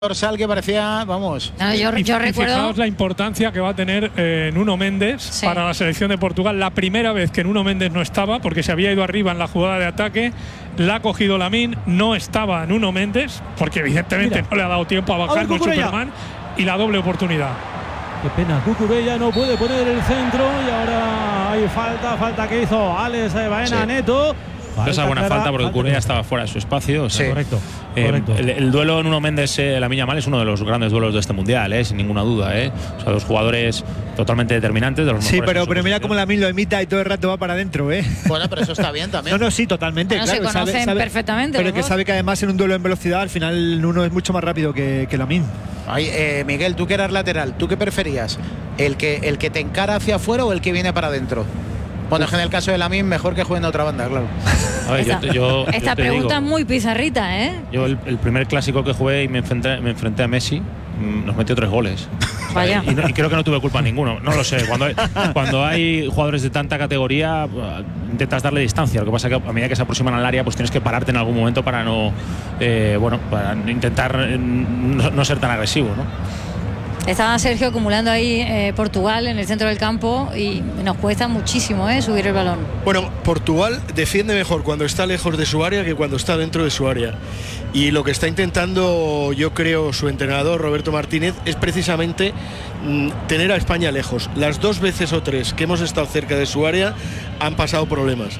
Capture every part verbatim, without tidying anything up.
dorsal que parecía, vamos. No, yo, y, yo y recuerdo. Fijaos la importancia que va a tener eh, Nuno Méndez Sí. para la selección de Portugal. La primera vez que Nuno Méndez no estaba, porque se había ido arriba en la jugada de ataque, la ha cogido Lamine, no estaba Nuno Méndez, porque evidentemente Mira. no le ha dado tiempo a bajar con Superman, y la doble oportunidad. Qué pena, Cucurella no puede poner el centro y ahora hay falta, falta que hizo Alex Baena Sí. Neto. Esa buena clara, falta porque falta Cucurella clara. estaba fuera de su espacio. O sea, Sí. Correcto. eh, correcto. el, el duelo Nuno Méndez eh, Lamine Yamal es uno de los grandes duelos de este mundial, eh, sin ninguna duda. Eh. O sea, dos jugadores totalmente determinantes de los Sí, mejores pero, en su pero mira posición. cómo Lamine lo imita y todo el rato va para adentro, ¿eh? Bueno, pero eso está bien también. No, no, sí, totalmente. Bueno, claro, se conocen perfectamente Pero los que dos. sabe que además en un duelo en velocidad al final Nuno es mucho más rápido que, que Lamine. Ay, eh, Miguel, tú que eras lateral, ¿tú qué preferías? ¿El que, ¿El que te encara hacia afuera o el que viene para adentro? Bueno, es que en el caso de Lamine, mejor que juegue en otra banda, claro. A ver, yo Esta, te- yo- yo esta te pregunta digo, es muy pizarrita, ¿eh? Yo el, el primer clásico que jugué y me enfrenté, me enfrenté a Messi, mm, nos metió tres goles. Vaya. Y, no- y creo que no tuve culpa ninguno. No lo sé. Cuando hay, cuando hay jugadores de tanta categoría, eh, intentas darle distancia. Lo que pasa es que a medida que se aproximan al área, pues tienes que pararte en algún momento para no, eh, bueno, para intentar eh, no, no ser tan agresivo, ¿no? Estaba Sergio acumulando ahí eh, Portugal en el centro del campo y nos cuesta muchísimo eh, subir el balón. Bueno, Portugal defiende mejor cuando está lejos de su área que cuando está dentro de su área. Y lo que está intentando, yo creo, su entrenador Roberto Martínez es precisamente mm, tener a España lejos. Las dos veces o tres que hemos estado cerca de su área han pasado problemas.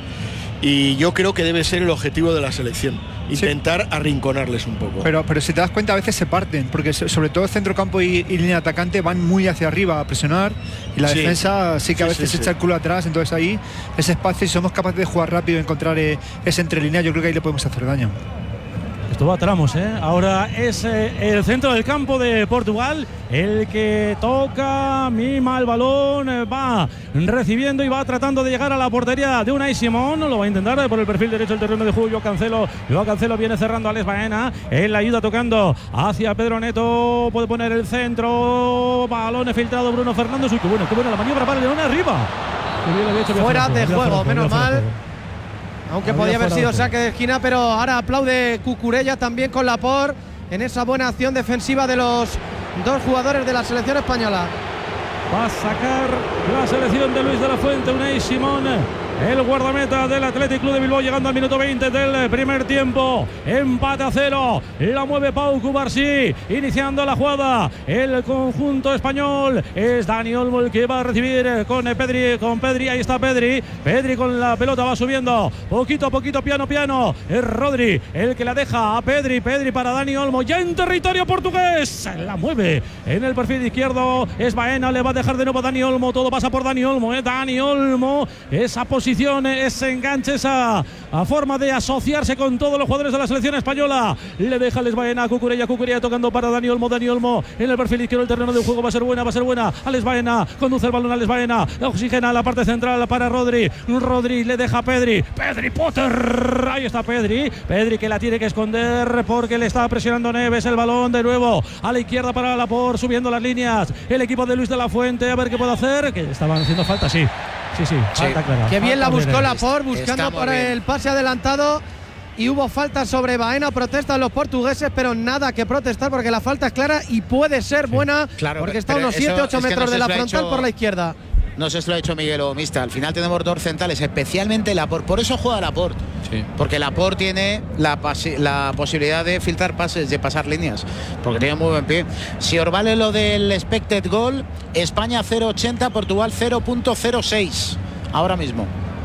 Y yo creo que debe ser el objetivo de la selección, intentar arrinconarles un poco. Pero, pero si te das cuenta, a veces se parten, porque so- sobre todo el centrocampo y, y línea de atacante van muy hacia arriba a presionar y la Sí. defensa sí que a Sí, veces sí, echa sí. el culo atrás, entonces ahí ese espacio, si somos capaces de jugar rápido y encontrar eh, ese entrelínea, yo creo que ahí le podemos hacer daño. Esto va a tramos, ¿eh? Ahora es eh, el centro del campo de Portugal el que toca, mima el balón, eh, va recibiendo y va tratando de llegar a la portería de Unai Simón. Lo va a intentar eh, por el perfil derecho del terreno de juego. Yo Cancelo, yo Cancelo viene cerrando a Alex Baena. Él la ayuda tocando hacia Pedro Neto. Puede poner el centro. Balón filtrado Bruno Fernández. Uy, qué bueno, qué buena la maniobra para León arriba. Qué bien lo había hecho, había Fuera fuera de había juego, fuera menos había fuera mal. de juego. Aunque Había podía haber fuera sido de juego. saque de esquina, pero ahora aplaude Cucurella también con Laporte en esa buena acción defensiva de los dos jugadores de la selección española. Va a sacar la selección de Luis de la Fuente, Unai Simón, el guardameta del Athletic Club de Bilbao, llegando al minuto veinte del primer tiempo. Empate a cero, la mueve Pau Cubarsí, iniciando la jugada. El conjunto español es Dani Olmo el que va a recibir con Pedri, con Pedri, ahí está Pedri. Pedri con la pelota va subiendo, poquito a poquito, piano piano. Es Rodri el que la deja a Pedri, Pedri para Dani Olmo, ya en territorio portugués. La mueve en el perfil izquierdo, es Baena, le va a dejar de nuevo a Dani Olmo, todo pasa por Dani Olmo, ¿eh? Dani Olmo, esa posición, ese enganche, esa a forma de asociarse con todos los jugadores de la selección española. Le deja Alex Baena a Cucurella, Cucurella tocando para Dani Olmo, Dani Olmo en el perfil izquierdo, el terreno del juego va a ser buena, va a ser buena. Alex Baena conduce el balón, Alex Baena oxigena la parte central para Rodri, Rodri le deja a Pedri, Pedri Potter, ahí está Pedri, Pedri que la tiene que esconder porque le está presionando Neves, el balón de nuevo a la izquierda para Laporte, subiendo las líneas, el equipo de Luis de la Fuente, a ver qué puede hacer, que estaban haciendo falta, sí, sí, sí, Sí. falta clara. Qué bien la Falta buscó clara. Laporte, buscando Está muy por bien. el pase adelantado. Y hubo falta sobre Baena, protestan los portugueses, pero nada que protestar porque la falta es clara y puede ser buena, Claro, porque está a pero unos eso siete ocho es que metros no de se la lo ha frontal hecho- por la izquierda. No sé si lo ha hecho Miguel o Mista. Al final tenemos dos centrales, especialmente Laporte. Por eso juega Laporte. Sí. Porque Laporte tiene la, pasi- la posibilidad de filtrar pases, de pasar líneas. Porque tiene muy buen pie. Si os vale lo del expected goal, España cero coma ochenta, Portugal cero punto cero seis. Ahora mismo.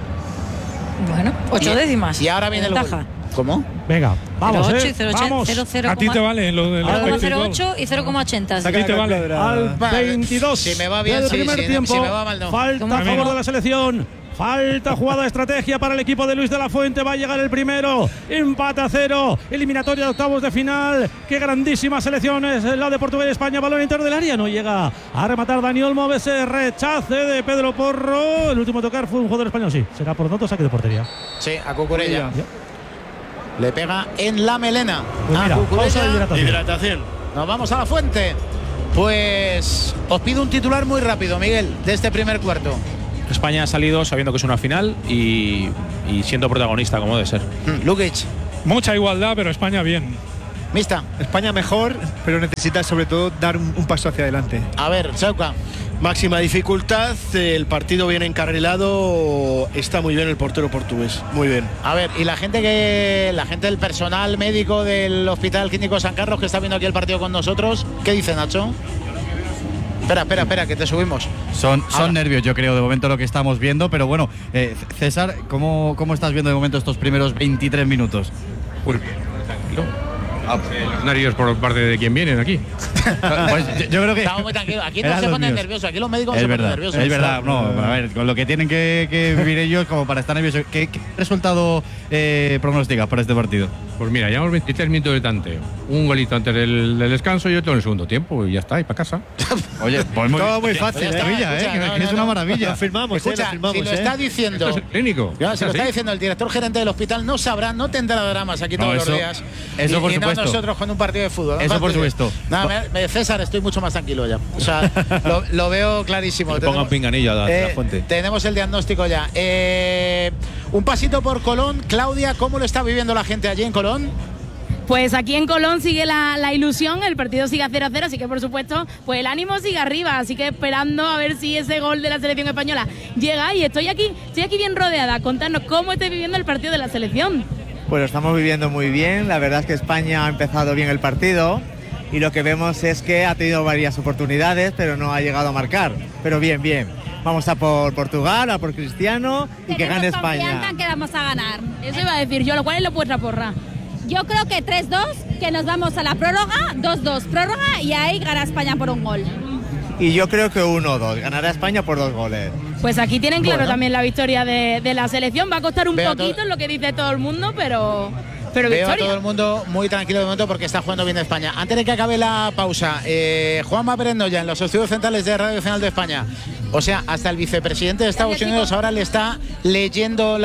Bueno, ocho Y- décimas. Y ahora viene el ventaja. gol. ¿Cómo? Venga, vamos, cero ocho eh, y cero ocho, vamos. cero cero A ti te vale lo del cero coma expected cero goal. ocho y cero coma ochenta. A ti te vale. Al Vale, veintidós si me va bien, del sí, primer si- tiempo, si me va mal, no. falta ¿Cómo a que favor no? de la selección. Falta jugada de estrategia para el equipo de Luis de la Fuente. Va a llegar el primero. Empate a cero. Eliminatoria de octavos de final. Qué grandísima selección es la de Portugal y España. Balón interior del área. No llega a rematar Dani Olmo. Ese rechace de Pedro Porro. El último a tocar fue un jugador español. Sí, será por lo tanto saque de portería. Sí, a Cucurella. Ya. Le pega en la melena. Pues a mira, Cucurella. pausa de hidratación. Hidratación. Nos vamos a la fuente. Pues os pido un titular muy rápido, Miguel, de este primer cuarto. España ha salido sabiendo que es una final y, y siendo protagonista como debe ser. Mm, Lukic. Mucha igualdad, pero España bien. Mista. España mejor, pero necesita sobre todo dar un, un paso hacia adelante. A ver, Chauca. Máxima dificultad, el partido bien encarrilado, está muy bien el portero portugués, muy bien. A ver, y la gente que la gente del personal médico del Hospital Clínico San Carlos que está viendo aquí el partido con nosotros, ¿qué dice, Nacho? Espera, espera, espera, que te subimos. Son, son nervios, yo creo, de momento lo que estamos viendo, pero bueno, eh, César, ¿cómo, ¿cómo estás viendo de momento estos primeros veintitrés minutos? Pues tranquilo. Ah, los nervios por parte de quien vienen aquí. Pues yo, yo creo que estamos muy tranquilos. Aquí no se ponen nerviosos, aquí los médicos es se verdad, ponen nerviosos. Es verdad, no, a ver, con lo que tienen que, que vivir ellos como para estar nerviosos. ¿Qué, qué resultado eh, pronosticas para este partido? Pues mira, llevamos veintitrés minutos de tanteo. Un golito antes del, del descanso y otro en el segundo tiempo y ya está, y para casa. Oye, pues muy, todo muy fácil, ¿eh? Maravilla, Escucha, ¿eh? no, que no, es una no. maravilla. Lo firmamos, Escucha, eh, lo firmamos, si lo eh. está diciendo, Esto es el clínico. ya, si lo ¿Sí? está diciendo el director gerente del hospital, no sabrá, no tendrá dramas aquí No, todos eso- los días. eso y, por y no supuesto. nosotros con un partido de fútbol. Eso por supuesto. Nada, me- me- César, estoy mucho más tranquilo ya. O sea, lo, lo veo clarísimo. Que le pongan pinganillo a la, eh, la fuente. Tenemos el diagnóstico ya. Eh, un pasito por Colón. Claudia, ¿cómo lo está viviendo la gente allí en Colón? Pues aquí en Colón sigue la, la ilusión, el partido sigue a cero a cero, así que por supuesto, pues el ánimo sigue arriba, así que esperando a ver si ese gol de la selección española llega y estoy aquí, estoy aquí bien rodeada. Contanos cómo estáis viviendo el partido de la selección. Pues lo estamos viviendo muy bien, la verdad es que España ha empezado bien el partido y lo que vemos es que ha tenido varias oportunidades, pero no ha llegado a marcar, pero bien, bien. Vamos a por Portugal, a por Cristiano y que gane España. Que vamos a ganar. Eso iba a decir yo, lo cual es lo vuestra porra. Yo creo que tres dos, que nos vamos a la prórroga, dos dos, prórroga y ahí gana España por un gol. Y yo creo que uno dos, ganará España por dos goles. Pues aquí tienen claro Bueno. también la victoria de, de la selección, va a costar un Veo poquito, todo- es lo que dice todo el mundo, pero, pero Veo a victoria. todo el mundo muy tranquilo de momento porque está jugando bien España. Antes de que acabe la pausa, eh, Juanma Berendoya en los estudios centrales de Radio Nacional de España. O sea, hasta el vicepresidente de Estados Unidos ahora le está leyendo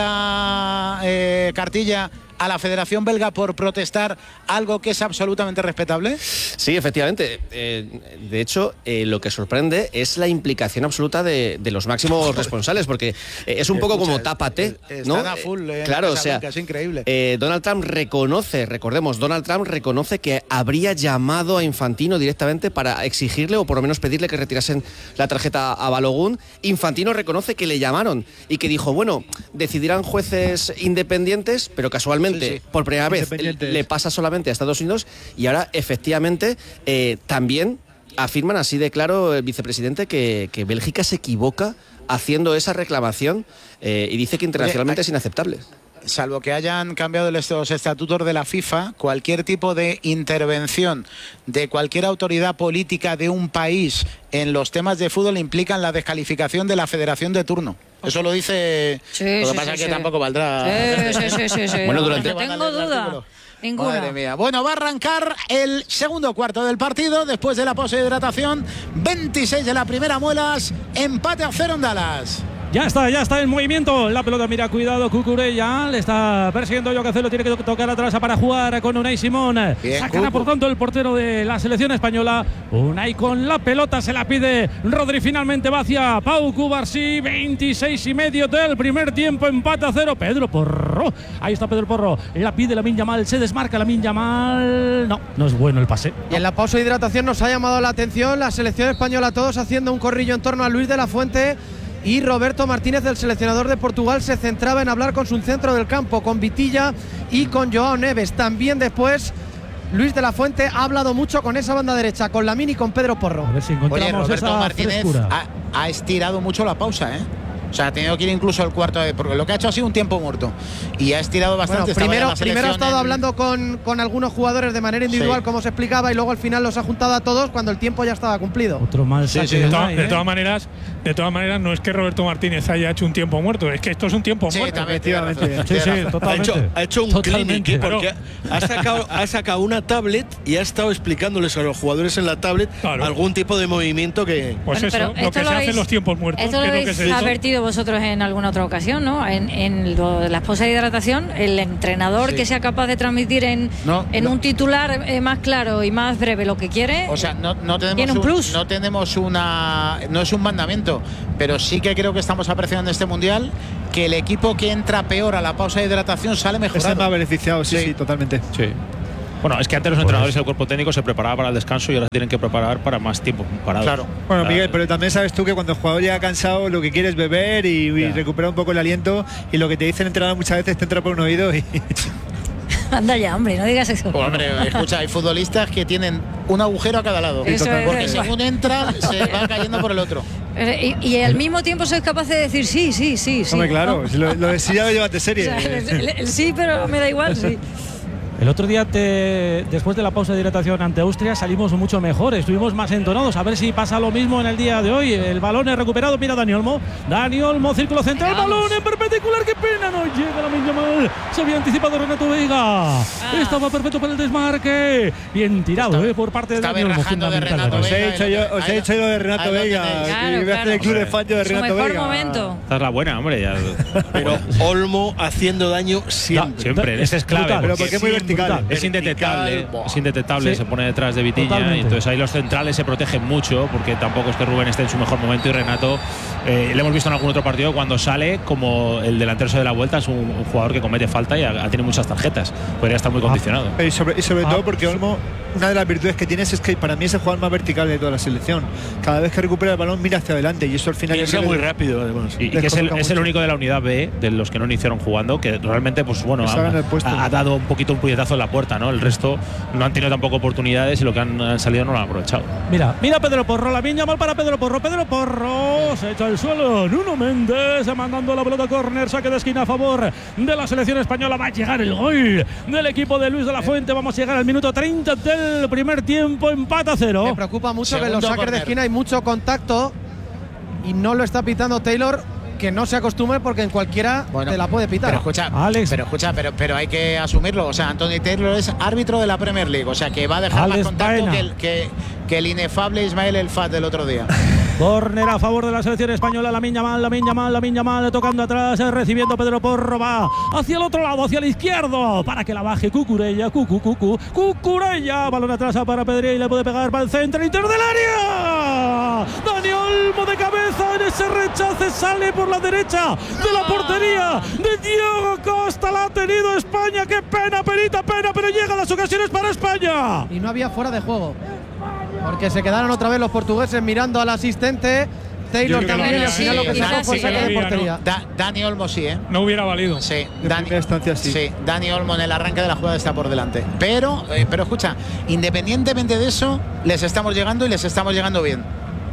la eh, cartilla a la Federación Belga por protestar algo que es absolutamente respetable. Sí, efectivamente. Eh, de hecho, eh, lo que sorprende es la implicación absoluta de, de los máximos responsables, porque eh, es un poco como tápate, ¿no? Están a full, eh, en Claro, la o Casa sea, Blanca, es increíble. eh, Donald Trump reconoce, recordemos, Donald Trump reconoce que habría llamado a Infantino directamente para exigirle o por lo menos pedirle que retirasen la tarjeta a Balogun. Infantino reconoce que le llamaron y que dijo, bueno, decidirán jueces independientes, pero casualmente Sí, sí. por primera vez Independientes. le pasa solamente a Estados Unidos y ahora efectivamente eh, también afirman así de claro el vicepresidente que, que Bélgica se equivoca haciendo esa reclamación eh, y dice que internacionalmente Oye, es inaceptable. Salvo que hayan cambiado los estatutos de la FIFA, cualquier tipo de intervención de cualquier autoridad política de un país en los temas de fútbol implican la descalificación de la federación de turno. Eso lo dice. Sí, lo que sí, pasa sí, es que sí. tampoco valdrá. Sí, sí, sí, sí, sí. Bueno, durante- No tengo duda. Ninguna. Madre mía. Bueno, va a arrancar el segundo cuarto del partido después de la pose de hidratación. veintiséis de la primera muelas. Empate a cero en Dallas. Ya está, ya está en movimiento. La pelota, mira, cuidado, Cucurella. Le está persiguiendo yo que hacerlo. Tiene que tocar atrás para jugar con Unai Simón. Bien, Sacará Cucu. por tanto el portero de la selección española. Unai con la pelota, se la pide Rodri. Finalmente va hacia Pau Cubarsí. veintiséis y medio del primer tiempo. Empate a cero. Pedro Porro. Ahí está Pedro Porro. La pide Lamine Yamal. Se desmarca Lamine Yamal. No, no es bueno el pase. Y en la pausa de hidratación nos ha llamado la atención la selección española, todos haciendo un corrillo en torno a Luis de la Fuente. Y Roberto Martínez, el seleccionador de Portugal, se centraba en hablar con su centro del campo, con Vitilla y con Joao Neves. También después Luis de la Fuente ha hablado mucho con esa banda derecha, con Lamine y con Pedro Porro. A ver si encontramos Oye, Roberto esa Martínez frescura. ha, ha estirado mucho la pausa, ¿eh? O sea, ha tenido que ir incluso al cuarto de, porque lo que ha hecho ha sido un tiempo muerto y ha estirado bastante. Bueno, Estaba ya primero, la primero ha selección estado en- hablando con, con algunos jugadores de manera individual, Sí. como se explicaba, y luego al final los ha juntado a todos cuando el tiempo ya estaba cumplido. Otro mal Sí, saque sí, de de, to- Unai, de ¿eh? todas maneras, de todas maneras, no es que Roberto Martínez haya hecho un tiempo muerto, es que esto es un tiempo Sí, muerto. también, tiene razón, Sí, tiene sí, razón. Ha totalmente. hecho, ha hecho un Totalmente. clinic, ¿eh? porque ha sacado, ha sacado una tablet y ha estado explicándoles a los jugadores en la tablet Claro. algún tipo de movimiento que. Pues Bueno, eso, pero lo esto que lo se hace habéis- en los tiempos muertos. Esto lo que es lo que habéis se hizo. advertido vosotros en alguna otra ocasión, ¿no? En, en lo de las poses de hidratación, el entrenador Sí. que sea capaz de transmitir en, No, en no. un titular eh, más claro y más breve lo que quiere. O sea, no, no tenemos Tiene un plus. no tenemos una no es un mandamiento, pero sí que creo que estamos apreciando en este mundial que el equipo que entra peor a la pausa de hidratación sale Está mejorado. más beneficiado, sí, Sí. sí, totalmente. Sí. Bueno, es que antes los Pues- entrenadores y el cuerpo técnico se preparaba para el descanso y ahora tienen que preparar para más tiempo parado. Claro. Bueno, Miguel, pero también sabes tú que cuando el jugador llega cansado, lo que quiere es beber y, y recuperar un poco el aliento, y lo que te dicen entrenador muchas veces te entra por un oído y Anda ya, hombre, no digas eso. Hombre, escucha, hay futbolistas que tienen un agujero a cada lado. Eso es, porque es, según entra, se va cayendo por el otro. Eh, Y, y al mismo tiempo sois capaz de decir sí, sí, sí, sí. Hombre, claro, ¿no? si lo, lo de sí ya lo llevas de O serie. sea, el, el- el sí, pero me da igual, sí. El otro día, te- después de la pausa de hidratación ante Austria, salimos mucho mejor, estuvimos más entonados. A ver si pasa lo mismo en el día de hoy. El balón es recuperado, mira Dani Olmo. Dani Olmo, círculo central, balón en perpendicular, qué pena, no llega la misma mal. Se había anticipado Renato Veiga. Estaba perfecto para el desmarque. Bien tirado eh, por parte de Dani Olmo. fundamental. Os he dicho yo, os he dicho yo de Renato Veiga. Claro, que voy a hacer el club de fans de Su Renato mejor Veiga. momento. Esta es la buena, hombre. Ya. Pero Olmo haciendo daño siempre. Siempre, ese es clave. Brutal. Pero porque es muy siempre- vertical. Es indetectable, Buah. es indetectable, Sí. se pone detrás de Vitiña Totalmente. y entonces ahí los centrales se protegen mucho porque tampoco es que Rubén esté en su mejor momento y Renato, eh, le hemos visto en algún otro partido cuando sale como el delantero se de la vuelta, es un, un jugador que comete falta y ha- tiene muchas tarjetas, podría estar muy condicionado. Pero Y sobre, y sobre Ah. todo porque Olmo, una de las virtudes que tienes es que para mí es el jugador más vertical de toda la selección. Cada vez que recupera el balón mira hacia adelante y eso al final... yo Piensa creo muy que- rápido, además. Y, y Les que es el, coloca es el mucho. único de la unidad B, de los que no iniciaron jugando, que realmente, pues bueno, Estaba en el puesto. ha, ha dado un poquito un puñetazo en la puerta, ¿no? El resto no han tenido tampoco oportunidades y lo que han, han salido no lo han aprovechado. Mira, mira Pedro Porro, la viña mal para Pedro Porro, Pedro Porro se echa al suelo, Nuno Méndez mandando la pelota a córner, saque de esquina a favor de la selección española, va a llegar el gol del equipo de Luis de la Fuente, vamos a llegar al minuto treinta del primer tiempo, empate a cero. Me preocupa mucho que en Segundo los saques de córner. esquina hay mucho contacto y no lo está pitando Taylor, que no se acostumbre porque en cualquiera Bueno, te la puede pitar. Pero escucha, Alex. pero escucha, pero, pero hay que asumirlo. O sea, Anthony Taylor es árbitro de la Premier League. O sea, que va a dejar Alex más contacto Baena. que el, que, que el inefable Ismael El Fat del otro día. Córner a favor de la selección española, la miña mal, la miña mal, la miña mal, tocando atrás, eh, recibiendo Pedro Porro, va hacia el otro lado, hacia el izquierdo, para que la baje Cucurella, Cucu, Cucu, Cucurella, balón atrás para Pedri, le puede pegar para el centro, interior del área. Dani Olmo de cabeza en ese rechace, sale por la derecha de la portería de Diego Costa, la ha tenido España, qué pena, penita, pena, pero llegan las ocasiones para España. Y no había fuera de juego. Porque se quedaron otra vez los portugueses mirando al asistente. Taylor Yo creo que también, lo y al había, final lo que sí, sacó ahora fue sí saque que lo de había, portería. Da- Dani Olmo sí, ¿eh? No hubiera valido. Sí, En Dani, primera instancia sí. sí, Dani Olmo en el arranque de la jugada está por delante. Pero, eh, pero escucha, independientemente de eso, les estamos llegando y les estamos llegando bien.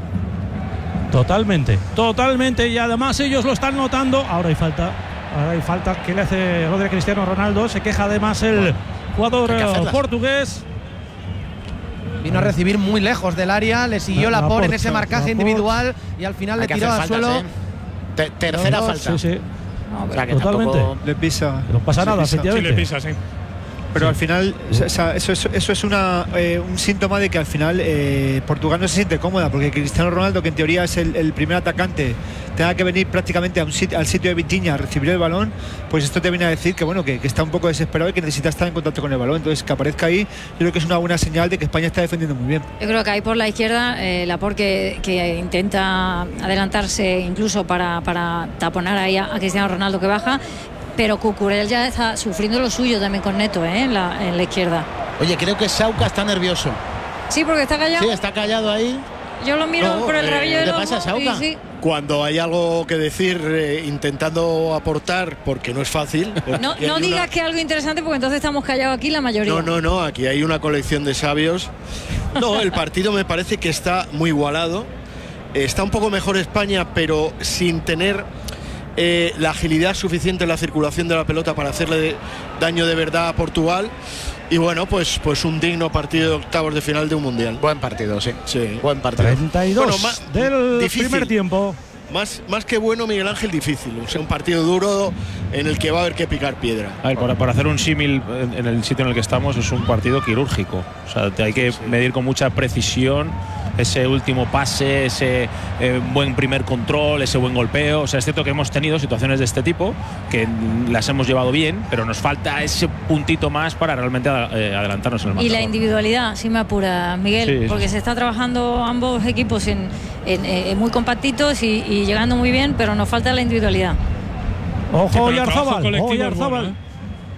Totalmente, totalmente, y además ellos lo están notando. Ahora hay falta, ahora hay falta que le hace Rodri Cristiano Ronaldo. Se queja además el jugador hay que eh, hacerlas. portugués. Vino a recibir muy lejos del área, le siguió La- la por en Laporte, ese marcaje Laporte. individual y al final Hay le que tiró hacer al faltas, suelo. ¿eh? Te- tercera Los dos, falta. Sí, sí, O sea, que totalmente. tampoco- Le pisa. No pasa Se nada, pisa. Sí, le efectivamente. pisa, sí. Pero al final, o sea, eso, eso, eso es una, eh, un síntoma de que al final eh, Portugal no se siente cómoda, porque Cristiano Ronaldo, que en teoría es el, el primer atacante, tenga que venir prácticamente a un sit- al sitio de Vitinha a recibir el balón, pues esto te viene a decir que bueno que, que está un poco desesperado y que necesita estar en contacto con el balón. Entonces, que aparezca ahí, yo creo que es una buena señal de que España está defendiendo muy bien. Yo creo que ahí por la izquierda, eh, Laporte que, que intenta adelantarse incluso para, para taponar ahí a, a Cristiano Ronaldo que baja, pero Cucurella ya está sufriendo lo suyo también con Neto, ¿eh? en, la, en la izquierda. Oye, creo que Sauca está nervioso. Sí, porque está callado. Sí, está callado ahí. Yo lo miro No, por el eh, rabillo ¿qué del te ojo pasa, Sauca? y sí. Cuando hay algo que decir, eh, intentando aportar, porque no es fácil. No, porque no hay digas una- que algo interesante porque entonces estamos callados aquí la mayoría. No, no, no, aquí hay una colección de sabios. No, el partido me parece que está muy igualado. Eh, Está un poco mejor España, pero sin tener eh, la agilidad suficiente en la circulación de la pelota para hacerle de- daño de verdad a Portugal. Y bueno, pues, pues un digno partido de octavos de final de un mundial. Buen partido, sí. Sí. Buen partido. treinta y dos Bueno, más del difícil. primer tiempo. Más, más que bueno, Miguel Ángel, difícil. O sea, un partido duro en el que va a haber que picar piedra. A ver, por, por hacer un símil en, en el sitio en el que estamos, es un partido quirúrgico. O sea, te hay que medir con mucha precisión ese último pase, ese eh, buen primer control, ese buen golpeo. O sea, es cierto que hemos tenido situaciones de este tipo que mm, las hemos llevado bien, pero nos falta ese puntito más para realmente eh, adelantarnos en el Y marcador. la individualidad, si me apura, Miguel, Sí, sí, porque sí. se está trabajando ambos equipos en, en, eh, muy compactitos y, y llegando muy bien, pero nos falta la individualidad. Ojo, Sí, pero el Oyarzábal, trabajo colectivo es Oyarzábal. bueno, ¿eh?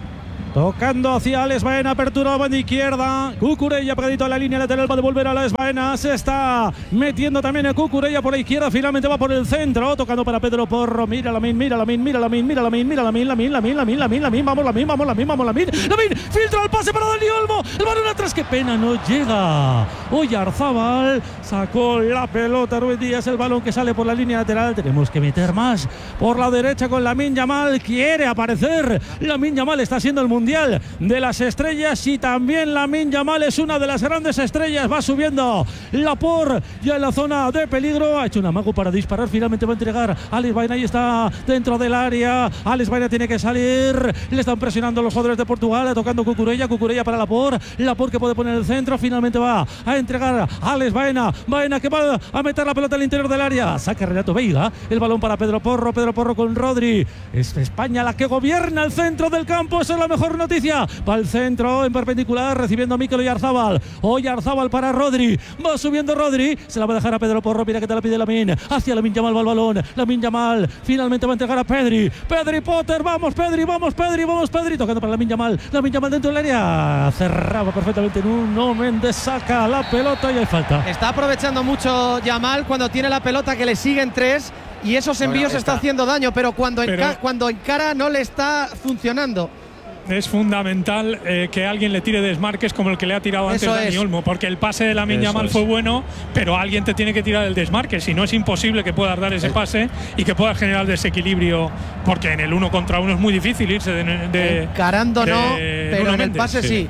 Tocando hacia Alex Baena, apertura a banda izquierda. Cucurella pegadito a la línea lateral, va a devolver a Alex Baena. Se está metiendo también a Cucurella por la izquierda. Finalmente va por el centro, tocando para Pedro Porro. Mira la min, mira la min, mira la min, mira la min, mira la min, la min, la min, la min, la min, la min. Vamos la min, vamos la min, vamos la min. La min, filtra el pase para Dani Olmo. El balón atrás, qué pena, no llega. Oyarzábal sacó la pelota. Ruiz Díaz, el balón que sale por la línea lateral. Tenemos que meter más por la derecha con Lamine Yamal. Quiere aparecer. Lamine Yamal está siendo el mundial de las estrellas y también Lamine Yamal es una de las grandes estrellas. Va subiendo Laporte ya en la zona de peligro. Ha hecho un amago para disparar. Finalmente va a entregar Alex Baena. Ahí está dentro del área. Alex Baena tiene que salir. Le están presionando los jugadores de Portugal. Tocando Cucurella. Cucurella para Laporte. Laporte que puede poner el centro. Finalmente va a entregar a Alex Baena. Baena que va a meter la pelota al interior del área. Saca Renato Veiga. El balón para Pedro Porro. Pedro Porro con Rodri. Es España la que gobierna el centro del campo. Esa es la mejor noticia. Va al centro en perpendicular recibiendo a Mikel Oyarzábal. Oyarzábal para Rodri. Va subiendo Rodri. Se la va a dejar a Pedro Porro. Mira que te la pide Lamine. Hacia Lamine Yamal va el balón. Lamine Yamal finalmente va a entregar a Pedri. Pedri Potter. Vamos Pedri. Vamos Pedri. Vamos Pedri. Tocando para Lamine Yamal. Lamine Yamal dentro del área. Cerraba perfectamente en uno. Méndez saca la pelota y hay falta. Está aprovechando mucho Yamal cuando tiene la pelota que le siguen tres. Y esos envíos bueno, está. está haciendo daño. Pero cuando, pero enca cuando encara no le está funcionando. Es fundamental eh, que alguien le tire desmarques como el que le ha tirado antes Dani Olmo, porque el pase de Lamine Yamal fue bueno, pero alguien te tiene que tirar el desmarque, si no es imposible que puedas dar ese pase y que puedas generar desequilibrio, porque en el uno contra uno es muy difícil irse de, de encarando de, no, de pero en el pase sí. sí.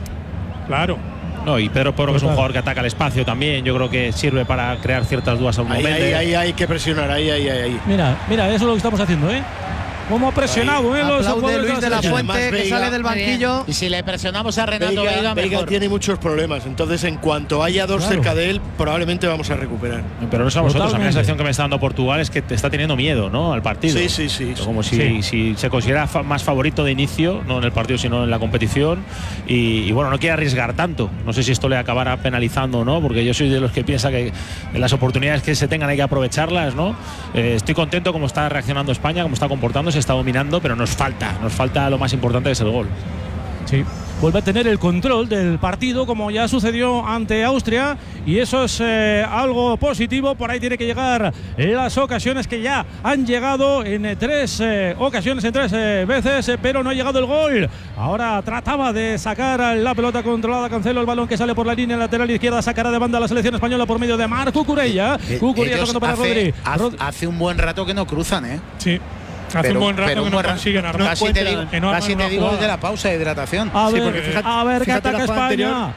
Claro. No, y Pedro Porro, que es un jugador que ataca el espacio también, yo creo que sirve para crear ciertas dudas a un momento. Ahí, ahí hay que presionar, ahí, ahí, ahí. Mira, mira, eso es lo que estamos haciendo, ¿eh? Como ha presionado, ¿eh? Los aplaude Luis de la Fuente, que sale del banquillo. Y si le presionamos a Renato Veiga, Veiga, Veiga mejor. tiene muchos problemas. Entonces, en cuanto haya dos claro. cerca de él, probablemente vamos a recuperar. Pero no somos nosotros. A mí la sensación que me está dando Portugal es que te está teniendo miedo, ¿no? Al partido. Sí, sí, sí. Como si, sí. si se considera fa más favorito de inicio, no en el partido, sino en la competición. Y, y bueno, no quiere arriesgar tanto. No sé si esto le acabará penalizando o no, porque yo soy de los que piensa que las oportunidades que se tengan hay que aprovecharlas, ¿no? Eh, estoy contento como está reaccionando España, cómo está comportándose, está dominando, pero nos falta, nos falta lo más importante, que es el gol. Sí, vuelve a tener el control del partido como ya sucedió ante Austria y eso es eh, algo positivo. Por ahí tiene que llegar las ocasiones que ya han llegado en eh, tres eh, ocasiones, en tres eh, veces, eh, pero no ha llegado el gol. Ahora trataba de sacar la pelota controlada, Cancelo, el balón que sale por la línea lateral izquierda, sacará de banda a la selección española por medio de Marc Cucurella. Eh, Cucurella tocando para hace, Rodri. Hace un buen rato que no cruzan, ¿eh? Sí. Hace pero, un buen rato pero que no consiguen armar. Casi te digo, que no casi te digo desde la pausa de hidratación. A ver, sí, porque fíjate, a ver qué ataca España. Anterior.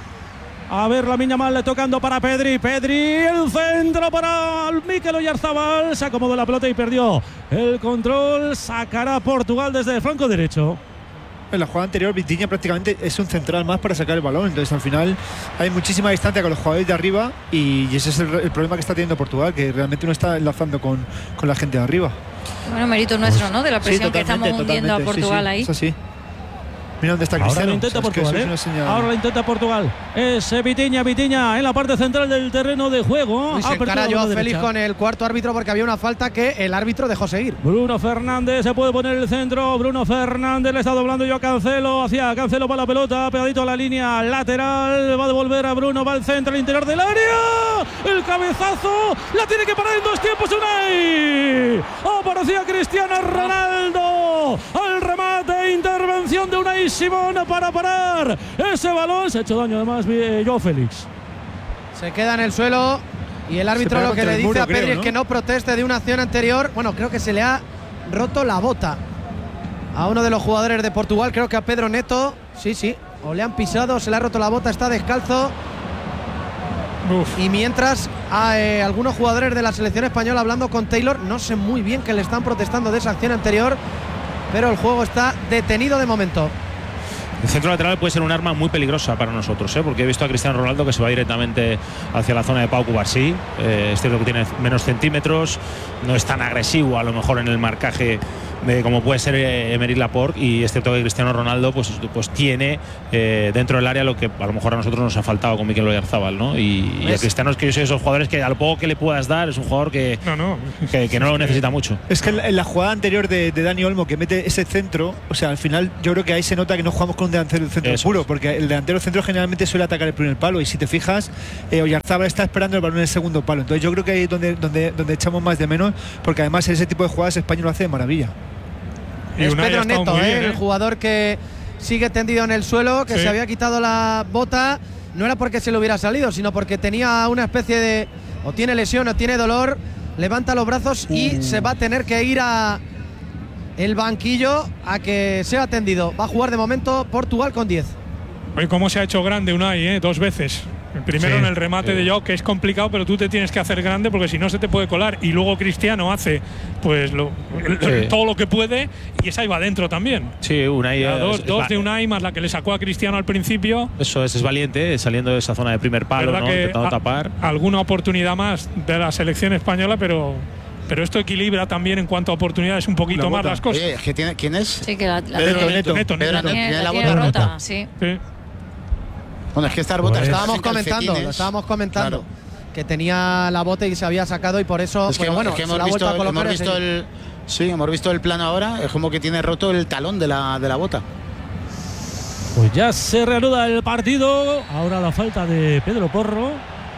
A ver, Lamine Yamal tocando para Pedri. Pedri, el centro para Mikel Oyarzábal. Se acomodó la pelota y perdió el control. Sacará Portugal desde el flanco derecho. En la jugada anterior, Vitinha prácticamente es un central más para sacar el balón. Entonces, al final, hay muchísima distancia con los jugadores de arriba. Y ese es el, el problema que está teniendo Portugal, que realmente no está enlazando con, con la gente de arriba. Bueno, mérito nuestro, ¿no? De la presión sí, que estamos hundiendo a Portugal sí, sí, ahí. Eso sí. Mira dónde está Cristiano. Ahora lo intenta o sea, Portugal, es ¿eh? Ahora lo intenta Portugal. Es Vitinha, Vitinha en la parte central del terreno de juego. Y se encara Joao Félix con el cuarto árbitro porque había una falta que el árbitro dejó seguir. Bruno Fernández se puede poner el centro. Bruno Fernández le está doblando yo a Cancelo. Hacia Cancelo para la pelota, pegadito a la línea lateral. Va a devolver a Bruno, va al centro, al interior del área. El cabezazo. La tiene que parar en dos tiempos Unai. Aparecía Cristiano Ronaldo. Al remate, intervención de Unai Simón para parar ese balón. Se ha hecho daño además eh, Joao Félix. Se queda en el suelo y el árbitro lo que le dice muro, a Pedri creo, ¿no? es que no proteste de una acción anterior. Bueno, creo que se le ha roto la bota a uno de los jugadores de Portugal. Creo que a Pedro Neto. Sí, sí. O le han pisado, se le ha roto la bota, está descalzo. Uf. Y mientras hay eh, algunos jugadores de la selección española hablando con Taylor, no sé muy bien que le están protestando de esa acción anterior, pero el juego está detenido de momento. El centro lateral puede ser un arma muy peligrosa para nosotros, ¿eh? Porque he visto a Cristiano Ronaldo que se va directamente hacia la zona de Pau Cubarsí. Eh, es cierto que tiene menos centímetros, no es tan agresivo a lo mejor en el marcaje de como puede ser eh, Emerick Laporte, y es cierto que Cristiano Ronaldo pues, pues tiene eh, dentro del área lo que a lo mejor a nosotros nos ha faltado con Mikel Oyarzabal, ¿no? Y, y a Cristiano es que yo soy de esos jugadores que a lo poco que le puedas dar es un jugador que no, no, que, que no lo necesita mucho. Es que en la, en la jugada anterior de, de Dani Olmo, que mete ese centro, o sea, al final yo creo que ahí se nota que no jugamos con un delantero centro Eso puro, es. porque el delantero centro generalmente suele atacar el primer palo, y si te fijas, eh, Oyarzabal está esperando el balón en el segundo palo. Entonces yo creo que ahí es donde, donde, donde echamos más de menos, porque además ese tipo de jugadas España lo hace de maravilla. Y es Unai Pedro ha estado Neto, muy ¿eh? bien, ¿eh? El jugador que sigue tendido en el suelo, que Sí. se había quitado la bota, no era porque se le hubiera salido, sino porque tenía una especie de, o tiene lesión o tiene dolor, levanta los brazos y Uh. se va a tener que ir a el banquillo a que sea atendido. Va a jugar de momento Portugal con diez. Oye, cómo se ha hecho grande Unai, ¿eh? Dos veces. El primero Sí, en el remate sí. de Joao, que es complicado, pero tú te tienes que hacer grande porque si no se te puede colar. Y luego Cristiano hace pues lo, Sí. todo lo que puede y esa iba dentro también. Sí, Unai Ya, es- dos es- dos de Unai más la que le sacó a Cristiano al principio. Eso es, es valiente, eh, saliendo de esa zona de primer palo, Verdad ¿no? que Intentando a- tapar. alguna oportunidad más de la selección española, pero pero esto equilibra también en cuanto a oportunidades un poquito más las cosas. Oye, ¿qué tiene, ¿quién es? Sí, que la, la Pedro tiene, Neto, Neto, Pedro Neto. Neto. tiene- ¿Tiene la la tiene bota? rota, sí. Sí. Bueno, es que estas botas Pues- estaban Estábamos sin comentando, calcetines. lo estábamos comentando. Claro. Que tenía la bota y se había sacado y por eso, Es que, pues, bueno, es que se hemos la ha vuelto visto, a colocar hemos y visto seguir. el sí, hemos visto el plano ahora, es como que tiene roto el talón de la, de la bota. Pues ya se reanuda el partido. Ahora la falta de Pedro Porro.